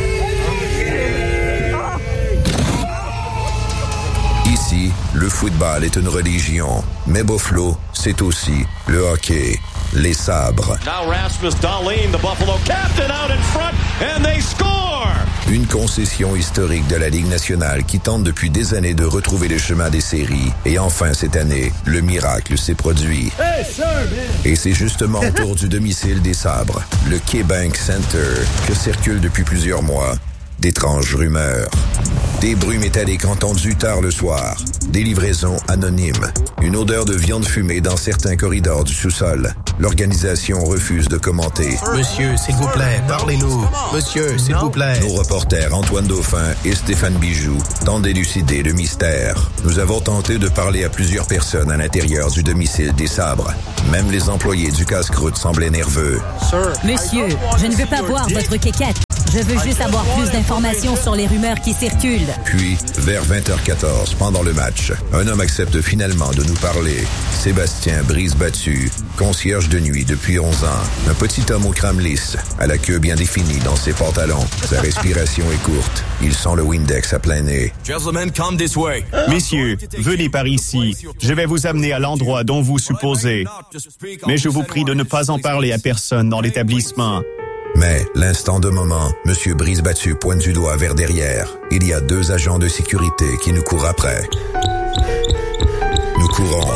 Ici, le football est une religion, mais Buffalo, c'est aussi le hockey, les sabres. Now Rasmus Dahlin, the Buffalo captain, out in front, and they score! Une concession historique de la Ligue nationale qui tente depuis des années de retrouver le chemin des séries. Et enfin, cette année, le miracle s'est produit. Hey, sir, man. Et c'est justement autour du domicile des Sabres, le KeyBank Center, que circulent depuis plusieurs mois d'étranges rumeurs. Des bruits métalliques entendus tard le soir, des livraisons anonymes, une odeur de viande fumée dans certains corridors du sous-sol. L'organisation refuse de commenter. Monsieur, s'il vous plaît, parlez-nous. Monsieur, s'il vous plaît. Nos reporters Antoine Dauphin et Stéphane Bijoux tentent d'élucider le mystère. Nous avons tenté de parler à plusieurs personnes à l'intérieur du domicile des Sabres. Même les employés du casse-croûte semblaient nerveux. Monsieur, je ne veux pas voir votre quéquette. Je veux juste avoir plus d'informations sur les rumeurs qui circulent. Puis, vers 20h14, pendant le match, un homme accepte finalement de nous parler. Sébastien Brise-Battu, concierge de nuit depuis 11 ans. Un petit homme au crâne lisse, à la queue bien définie dans ses pantalons. Sa respiration est courte. Il sent le Windex à plein nez. Gentlemen, come this way. Messieurs, venez par ici. Je vais vous amener à l'endroit dont vous supposez. Mais je vous prie de ne pas en parler à personne dans l'établissement. Mais, l'instant de moment, M. Brise-Battu pointe du doigt vers derrière. Il y a 2 agents de sécurité qui nous courent après. Nous courant.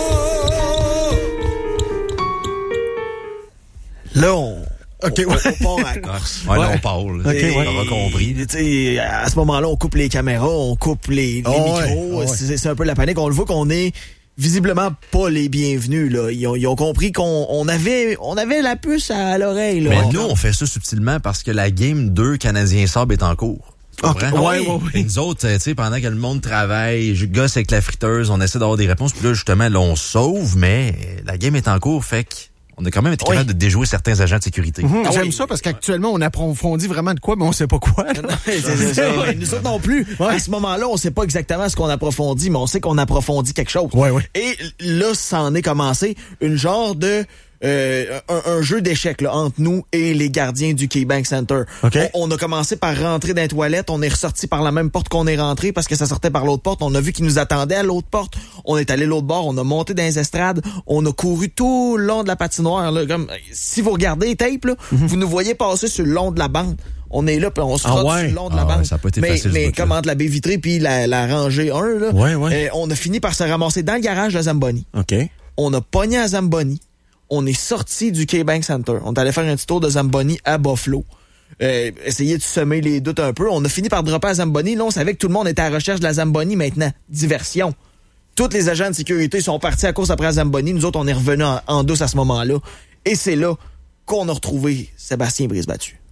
Là, on part à la course. Ouais, là, on parle. Okay, on aura compris. À ce moment-là, on coupe les caméras, on coupe les micros. C'est un peu la panique. On le voit qu'on est visiblement pas les bienvenus. Là. Ils ont compris qu'on avait la puce à l'oreille. Là. Mais nous, on fait ça subtilement parce que la game 2 Canadien-Sabre est en cours. Okay. Ouais. Et nous autres, tu sais, pendant que le monde travaille, je gosse avec la friteuse, on essaie d'avoir des réponses. Puis là, justement, là, on sauve, mais la game est en cours, fait qu'on a quand même été capable de déjouer certains agents de sécurité. J'aime ça parce qu'actuellement, on approfondit vraiment de quoi, mais on sait pas quoi. C'est ça. Nous autres non plus. À ce moment-là, on sait pas exactement ce qu'on approfondit, mais on sait qu'on approfondit quelque chose. Ouais. Et là, ça en est commencé une genre de... un jeu d'échecs là, entre nous et les gardiens du KeyBank Center. Okay. On a commencé par rentrer dans les toilettes, on est ressorti par la même porte qu'on est rentré parce que ça sortait par l'autre porte. On a vu qu'ils nous attendaient à l'autre porte. On est allé l'autre bord, on a monté dans les estrades, on a couru tout le long de la patinoire. Là, comme, si vous regardez les tapes, là, vous nous voyez passer sur le long de la bande. On est là, puis on se frotte sur le long de la bande. Ça a pas été facile, mais comme entre la baie vitrée puis la rangée 1, là, on a fini par se ramasser dans le garage de Zamboni. Okay. On a pogné à Zamboni. On est sorti du KeyBank Center. On est allé faire un petit tour de Zamboni à Buffalo. Essayer de semer les doutes un peu. On a fini par dropper à Zamboni. Là, on savait que tout le monde était à la recherche de la Zamboni maintenant. Diversion. Tous les agents de sécurité sont partis à course après la Zamboni. Nous autres, on est revenus en douce à ce moment-là. Et c'est là qu'on a retrouvé Sébastien Brisbattu.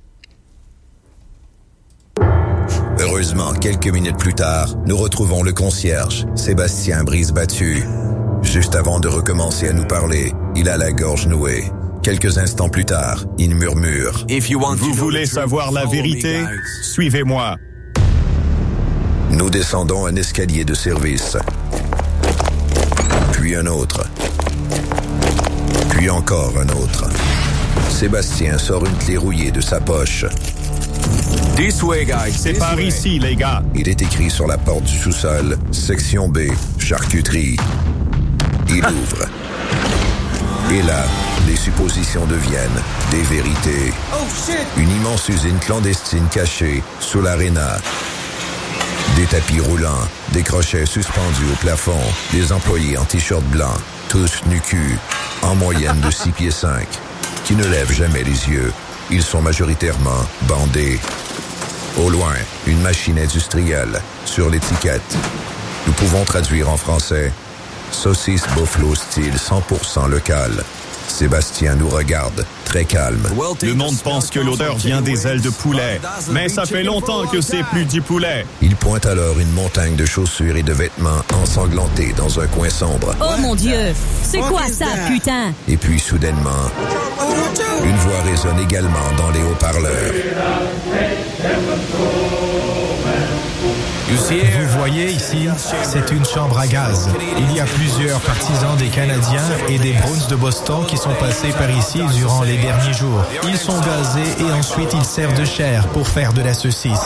Heureusement, quelques minutes plus tard, nous retrouvons le concierge, Sébastien Brisbattu. Juste avant de recommencer à nous parler, il a la gorge nouée. Quelques instants plus tard, il murmure. Vous voulez savoir la vérité? Suivez-moi. Nous descendons un escalier de service. Puis un autre. Puis encore un autre. Sébastien sort une clé rouillée de sa poche. C'est par ici, les gars. Il est écrit sur la porte du sous-sol, section B, charcuterie. Il ouvre. Et là, les suppositions deviennent des vérités. Une immense usine clandestine cachée sous l'aréna. Des tapis roulants, des crochets suspendus au plafond, des employés en t-shirt blanc, tous nu-cul, en moyenne de 6 pieds 5, qui ne lèvent jamais les yeux. Ils sont majoritairement bandés. Au loin, une machine industrielle. Sur l'étiquette, nous pouvons traduire en français « Saucisse Buffalo style 100% local ». Sébastien nous regarde, très calme. Le monde pense que l'odeur vient des ailes de poulet, mais ça fait longtemps que c'est plus du poulet. Il pointe alors une montagne de chaussures et de vêtements ensanglantés dans un coin sombre. Oh mon Dieu! C'est quoi ça, putain? Et puis, soudainement, une voix résonne également dans les haut-parleurs. Vous voyez ici, c'est une chambre à gaz. Il y a plusieurs partisans des Canadiens et des Bruins de Boston qui sont passés par ici durant les derniers jours. Ils sont gazés et ensuite ils servent de chair pour faire de la saucisse.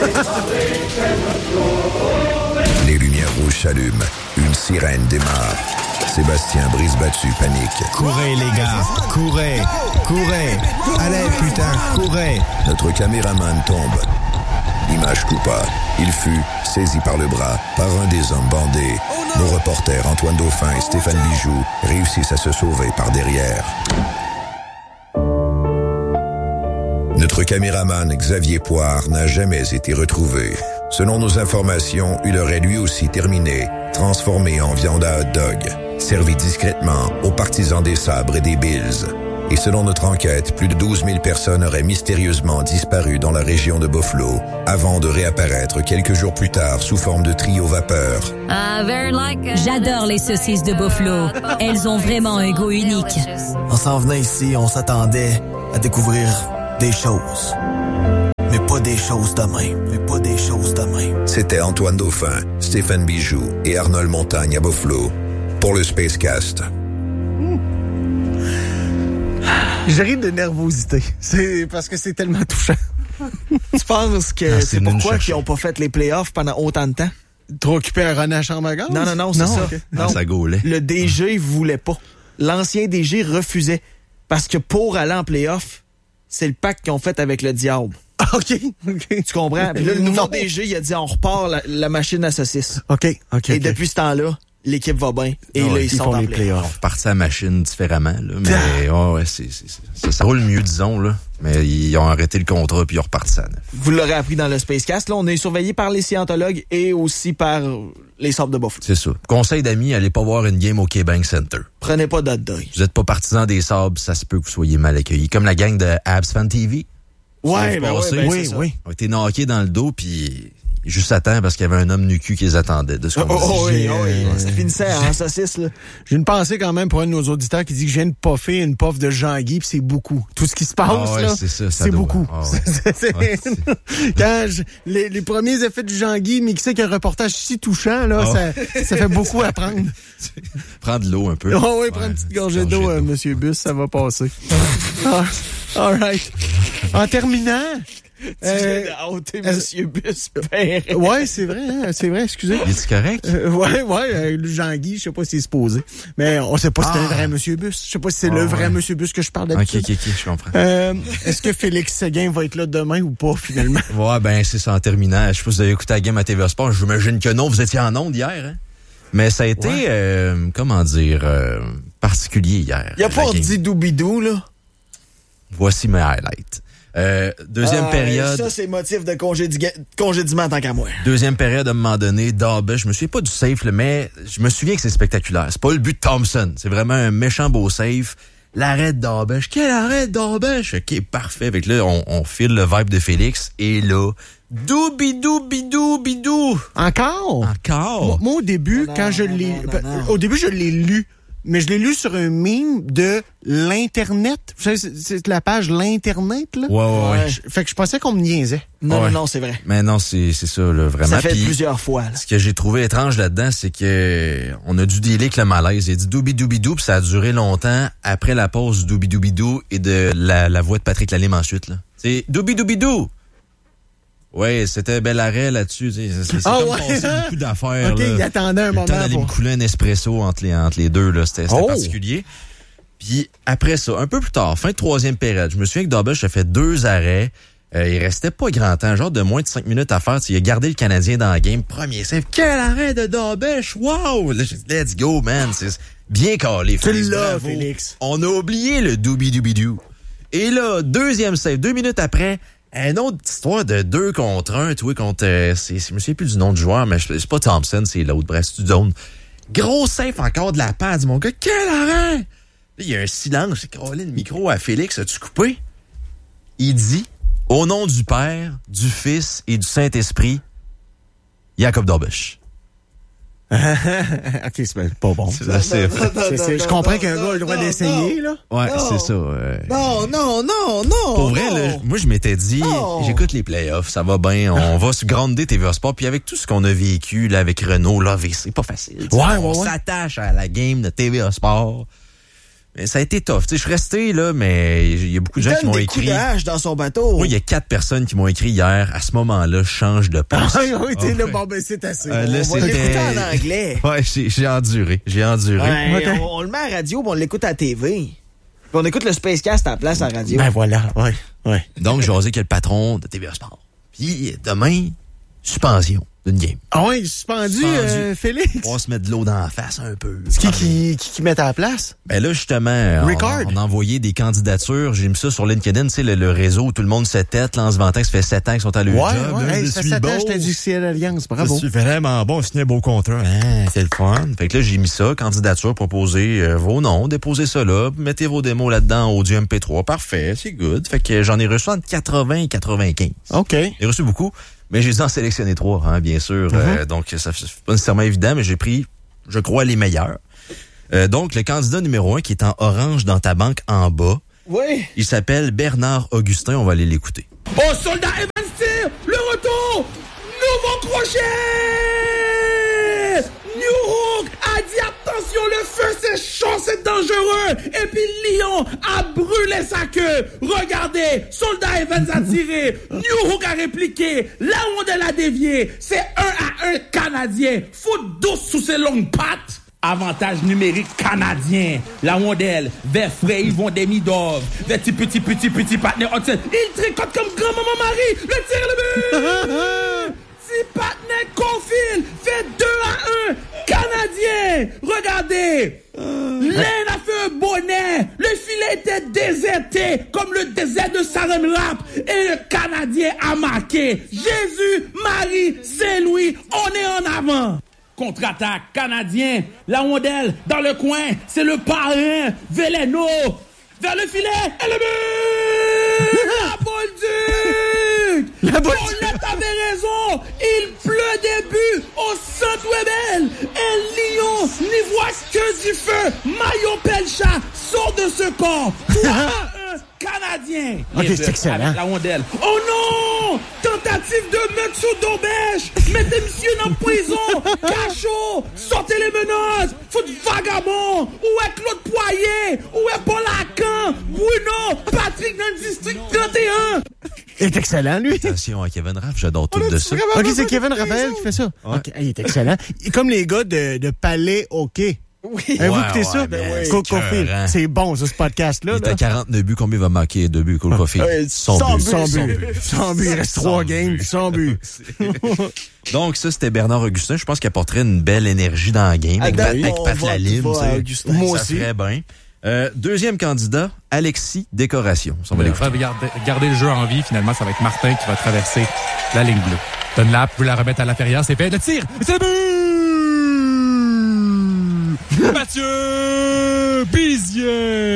Les lumières rouges s'allument. Une sirène démarre. Sébastien Brisbattu panique. Courez les gars, courez, courez. Allez putain, courez. Notre caméraman tombe. L'image coupa. Il fut saisi par le bras par un des hommes bandés. Nos reporters Antoine Dauphin et Stéphane Bijoux réussissent à se sauver par derrière. Notre caméraman Xavier Poire n'a jamais été retrouvé. Selon nos informations, il aurait lui aussi terminé, transformé en viande à hot dog, servi discrètement aux partisans des Sabres et des Bills. Et selon notre enquête, plus de 12 000 personnes auraient mystérieusement disparu dans la région de Buffalo avant de réapparaître quelques jours plus tard sous forme de trio vapeur. J'adore les saucisses de Buffalo. Elles ont vraiment un goût unique. On s'en venait ici, on s'attendait à découvrir des choses. Mais pas des choses de même. C'était Antoine Dauphin, Stéphane Bijoux et Arnold Montagne à Buffalo pour le Spacecast. J'ai de nervosité. C'est parce que c'est tellement touchant. Tu penses que c'est pourquoi ils n'ont pas fait les playoffs pendant autant de temps? Trop occupé à René Chamberlain? Non, c'est ça. Okay. Non, ça gaulait. Le DG voulait pas. L'ancien DG refusait. Parce que pour aller en playoff, c'est le pacte qu'ils ont fait avec le diable. OK. Tu comprends? Puis là, le nouveau DG, il a dit, on repart la machine à saucisses. OK. Et depuis ce temps-là, l'équipe va bien. Et là, ils sont font en les playoffs. playoffs. Parti à machine différemment, là. Mais, ouais, ça roule mieux, disons, là. Mais ils ont arrêté le contrat puis ils ont reparti ça à neuf. Vous l'aurez appris dans le Spacecast. Là, on est surveillé par les scientologues et aussi par les Sabres de Buffalo. C'est ça. Conseil d'amis, allez pas voir une game au KeyBank Center. Prenez pas d'hot dog. Vous êtes pas partisan des Sabres, ça se peut que vous soyez mal accueillis. Comme la gang de Habs Fan TV. Ouais, ben oui. Ils ont été knockés dans le dos puis juste à temps parce qu'il y avait un homme nu-cul qui les attendait. De ce qu'on oui. Ça finissait en saucisse, là. J'ai une pensée quand même pour un de nos auditeurs qui dit que je viens de puffer une puff de Jean-Guy puis c'est beaucoup. Tout ce qui se passe, là, c'est beaucoup. Quand les premiers effets du Jean-Guy mixés qu'un reportage si touchant, là, ça fait beaucoup à prendre. Prends de l'eau un peu. Oui, prends une petite gorgée d'eau, Monsieur Bus, ça va passer. All right. En terminant... Monsieur Bus. Ouais, c'est vrai, excusez. Est-ce correct? Ouais, le Jean-Guy, je sais pas s'il est supposé. Mais on sait pas si c'est un vrai Monsieur Bus. Je sais pas si c'est le vrai Monsieur Bus que je parle d'habitude. Ok, je comprends. Est-ce que Félix Séguin va être là demain ou pas, finalement? Ouais, ben, c'est ça en terminant. Je sais pas si vous avez écouté la game à TVA Sport. J'imagine que non, vous étiez en onde hier, hein? Mais ça a été, particulier hier. Il a pas dit doubidou, là? Voici mes highlights. Deuxième période. Ça, c'est motif de congédiement tant qu'à moi. Deuxième période, à un moment donné, Daubach, je me souviens pas du safe, mais je me souviens que c'est spectaculaire. C'est pas le but de Thompson. C'est vraiment un méchant beau safe. L'arrêt de Daubach. Quel arrêt de Daubach? OK, parfait. Avec là, on file le vibe de Félix. Et là, bidou. Encore? Moi, au début, au début, je l'ai lu. Mais je l'ai lu sur un meme de l'Internet. Vous savez, c'est la page l'Internet, là? Ouais. Fait que je pensais qu'on me niaisait. Non, c'est vrai. Mais non, c'est ça, là, vraiment. Ça fait plusieurs fois, là. Ce que j'ai trouvé étrange là-dedans, c'est que on a dû dealer avec le malaise. Il a dit doubidou, puis ça a duré longtemps après la pause du doubidou et de la voix de Patrick Lalime ensuite, là. C'est doubidou. Ouais, c'était un bel arrêt là-dessus. C'est comme passer beaucoup d'affaires. OK, il attendait un moment. Le temps d'aller me couler un espresso entre les deux, là. C'était particulier. Puis après ça, un peu plus tard, fin de troisième période, je me souviens que Daubach a fait 2 arrêts. Il restait pas grand temps, genre de moins de 5 minutes à faire. Il a gardé le Canadien dans la game. Premier save. Quel arrêt de Daubach! Wow! Là, j'ai dit, let's go, man. C'est bien calé. Tu l'as, Félix. On a oublié le doubidou. Et là, deuxième save, 2 minutes après... Une autre histoire de 2 contre 1, tu vois, contre... je me souviens plus du nom du joueur, mais c'est pas Thompson, c'est l'autre. Bref, c'est zone. Gros safe encore de la part du mon gars. Quel arrêt! Là, il y a un silence. J'ai collé le micro à Félix. As-tu coupé? Il dit, au nom du Père, du Fils et du Saint-Esprit, Jacob Daubach. OK, c'est pas bon. Je comprends qu'un gars a le droit d'essayer, là. Ouais, c'est ça. Non. Pour vrai, là, moi, je m'étais dit, j'écoute les playoffs, ça va bien, on va se grounder TVA Sport. Puis avec tout ce qu'on a vécu là avec Renault, l'AVC, c'est pas facile. On s'attache à la game de TVA Sport. Mais ça a été tough. Je suis resté là, mais il y a beaucoup de gens qui m'ont écrit. Il donne des coups de hache dans son bateau. Oui, il y a 4 personnes qui m'ont écrit hier. À ce moment-là, change de poste. Oui, t'es là, bon, ben c'est assez. On va l'écouter en anglais. Ouais, j'ai enduré. Ouais, on le met à la radio, puis on l'écoute à la TV. Puis on écoute le Spacecast à la place à la radio. Ben voilà, ouais. Donc, j'ai osé que le patron de TVA Sport. Puis demain, suspension d'une game. Ah ouais, suspendu. Félix. On va se mettre de l'eau dans la face un peu. Qui met à la place? Ben là, justement, on a envoyé des candidatures. J'ai mis ça sur LinkedIn, tu sais, le réseau où tout le monde se tête, là, en se vantant que ça fait 7 ans qu'ils sont à leur job. Ouais, ça fait 7 ans, j'étais du CL Alliance, bravo. Je suis vraiment bon, signé un beau contrat. C'est le fun. Fait que là, j'ai mis ça, candidature, proposez vos noms, déposez ça là, mettez vos démos là-dedans, audio MP3. Parfait, c'est good. Fait que j'en ai reçu entre 80 et 95. OK. J'ai reçu beaucoup. Mais j'ai dû en sélectionner 3, hein, bien sûr. Donc, ça c'est pas nécessairement évident, mais j'ai pris, je crois, les meilleurs. Donc, le candidat numéro 1 qui est en orange dans ta banque en bas. Oui. Il s'appelle Bernard Augustin. On va aller l'écouter. Oh, soldat Evans tire! Le retour! Nouveau crochet! New Hook a dit attention, le feu c'est chaud, c'est dangereux! Et puis Lyon a brûlé sa queue! Regardez, soldat Evans a tiré! New Hook a répliqué! La rondelle a dévié! C'est 1-1 Canadien! Foot douce sous ses longues pattes! Avantage numérique canadien. La rondelle vers Frey, Yvon Demidov. Vers petit partenaire. Il tricote comme grand-maman Marie. Le tir le but! Petit partenaire Confil fait 2-1 Canadien. Canadien! L'Inde a fait un bonnet! Le filet était déserté comme le désert de Sarenrap et le Canadien a marqué. Jésus, Marie, Saint-Louis, on est en avant! Contre-attaque Canadien, la rondelle dans le coin, c'est le parrain, Veleno, vers le filet, et le but! La Bolduc! Paulette avait raison, il pleut des buts au centre Webel, et Lyon n'y voit que du feu. Mayo Pelcha sort de ce corps. 3-1 Canadien. Ok, c'est excellent. Avec la rondelle. Oh non! Tentative de meurtre sous d'Aubèche. Mettez monsieur dans la prison. Cachot, sortez les menaces. Foot vagabond. Où est Claude Poirier? Où est Paul Lacan? Bruno, Patrick dans le district 31. Il est excellent, lui. Attention à Kevin Raff, j'adore tout de ça. Ok, c'est Kevin Raphaël qui fait ça. Ouais. Okay, il est excellent. Comme les gars de Palais Hockey. Oui. Vous écoutez ça? Ben Cole Caulfield. C'est bon, ça, ce podcast-là. Il est à 49 buts. Combien il va marquer de buts, Cole Caulfield? 100 buts. Il reste 3 games. 100 buts. Donc, ça, c'était Bernard Augustin. Je pense qu'il apporterait une belle énergie dans la game. Avec Pat Lalime. Moi aussi. Ça serait bien. Deuxième candidat, Alexis Décoration. Ça va garder le jeu en vie, finalement, ça va être Martin qui va traverser la ligne bleue. Dunlap veut la remettre à l'intérieur, c'est fait. Le tir! Et c'est le but! Mathieu Bizier!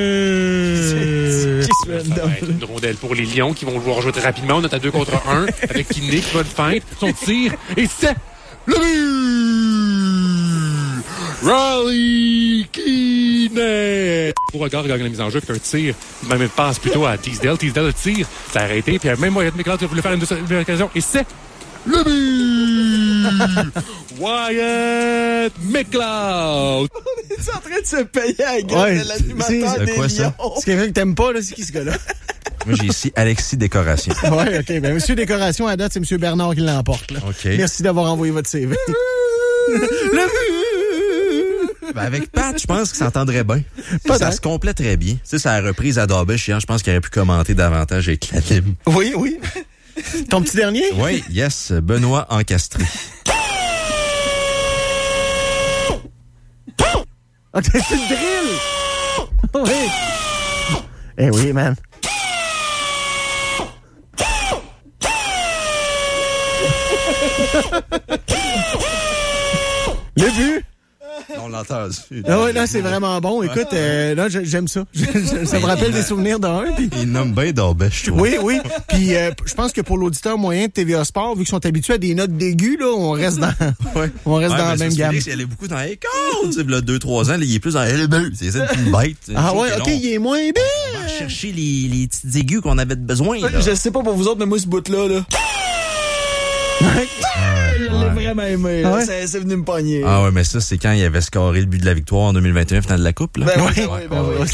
Ça va être une rondelle pour les Lions qui vont vouloir jouer très rapidement. On est à 2 contre 1 avec Kinney qui va le feindre. Son tir, et c'est le but! Riley Kinney! Au regard, il gagne la mise en jeu avec un tir. Même une passe plutôt à Teasdale. Teasdale le tire, ça a arrêté. Puis même Wyatt McLeod voulait faire une deuxième occasion. Et c'est le but! Wyatt McLeod! On est en train de se payer à la gueule de l'animateur des Lions. C'est quelqu'un que t'aimes pas, là, c'est qui ce gars-là? Moi, j'ai ici Alexis Décoration. Oui, OK. Ben, Monsieur Décoration, à date, c'est Monsieur Bernard qui l'emporte. Là. OK. Merci d'avoir envoyé votre CV. Le but! Ben, avec Pat, je pense qu'il s'entendrait bien. Ça se compléterait bien. Tu sais, ça a reprise à Darbish hier. Je pense qu'il aurait pu commenter davantage avec la Lime. Oui, oui. Ton petit dernier? Oui, yes. Benoît Encastré. OK, c'est le drill! Oui. Eh oui, man. Le but? On l'entend. Ah ouais, là, c'est vraiment bon. Écoute, là, j'aime ça. Ça me rappelle des souvenirs d'un. Pis... Il nomme bien Darbish, je trouve. Oui, oui. Puis je pense que pour l'auditeur moyen de TVA Sport, vu qu'ils sont habitués à des notes d'aigu, là, on reste dans, dans la même gamme. Il allait beaucoup dans les cordes. Tu sais, là, 2-3 ans, là, il est plus dans les bulles. C'est ça, une bête. Ah ouais, OK, il est moins bien. On va chercher les petites aigus qu'on avait besoin. Là. Je sais pas pour vous autres, mais moi, ce bout-là, là. Je l'ai vraiment aimé. Ah ouais? C'est venu me pogner. Ah ouais, mais ça, c'est quand il avait scoré le but de la victoire en 2021, finale de la Coupe. Là. Ben oui.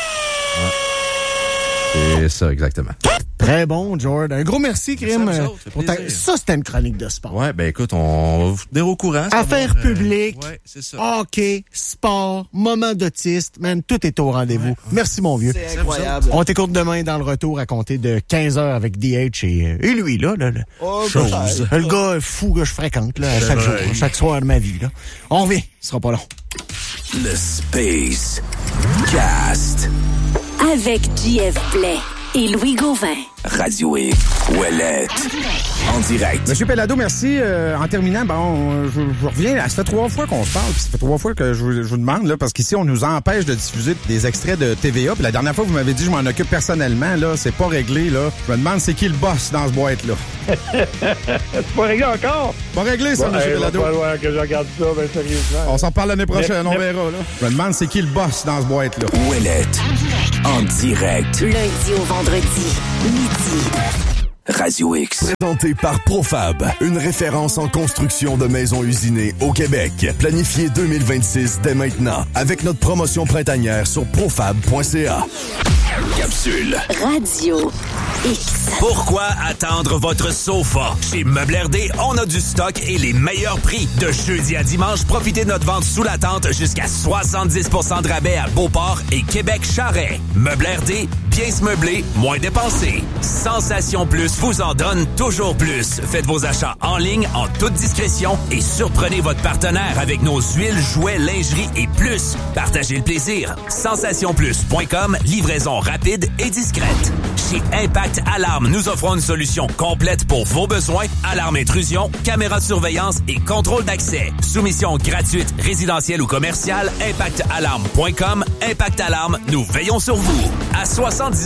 C'est ça, exactement. Très bon, George. Un gros merci, Krim. Ça, c'était une chronique de sport. Ouais, ben écoute, on va vous tenir au courant. Affaires publiques, c'est ça. hockey, sport, moment d'autiste, man, tout est au rendez-vous. Ouais. Merci, mon vieux. C'est incroyable. On t'écoute demain dans le retour à compter de 15h avec DH et lui, là. Chose. Le gars fou que je fréquente, là, chaque jour, chaque soir de ma vie, là. On revient, ce sera pas long. Le Space Cast. Avec JF Blais et Louis Gauvin. Radio X, Ouellette, en direct. Monsieur Pellado, merci. En terminant, je reviens. Ça fait 3 fois qu'on se parle, puis ça fait 3 fois que je vous demande, là, parce qu'ici, on nous empêche de diffuser des extraits de TVA. Puis la dernière fois, vous m'avez dit, je m'en occupe personnellement, là. C'est pas réglé, là. Je me demande, c'est qui le boss dans ce boîte-là? C'est pas réglé encore? Pas réglé, ça, monsieur Pellado. Il va falloir que je regarde ça, ben sérieusement. On s'en parle l'année prochaine, on verra, là. Je me demande, c'est qui le boss dans ce boîte-là? Ouellette, en direct. Lundi au vendredi, midi. Radio X. Présenté par Profab, une référence en construction de maisons usinées au Québec. Planifié 2026 dès maintenant avec notre promotion printanière sur profab.ca. Capsule. Radio X. Pourquoi attendre votre sofa? Chez Meublère D, on a du stock et les meilleurs prix. De jeudi à dimanche, profitez de notre vente sous la tente jusqu'à 70% de rabais à Beauport et Québec-Charest. Meublère D, bien se meubler, moins dépenser. Sensation Plus vous en donne toujours plus. Faites vos achats en ligne en toute discrétion et surprenez votre partenaire avec nos huiles, jouets, lingerie et plus. Partagez le plaisir. Sensationplus.com, livraison rapide et discrète. Chez Impact Alarme, nous offrons une solution complète pour vos besoins. Alarme intrusion, caméra de surveillance et contrôle d'accès. Soumission gratuite, résidentielle ou commerciale, impactalarme.com. Impact Alarme, nous veillons sur vous. À 79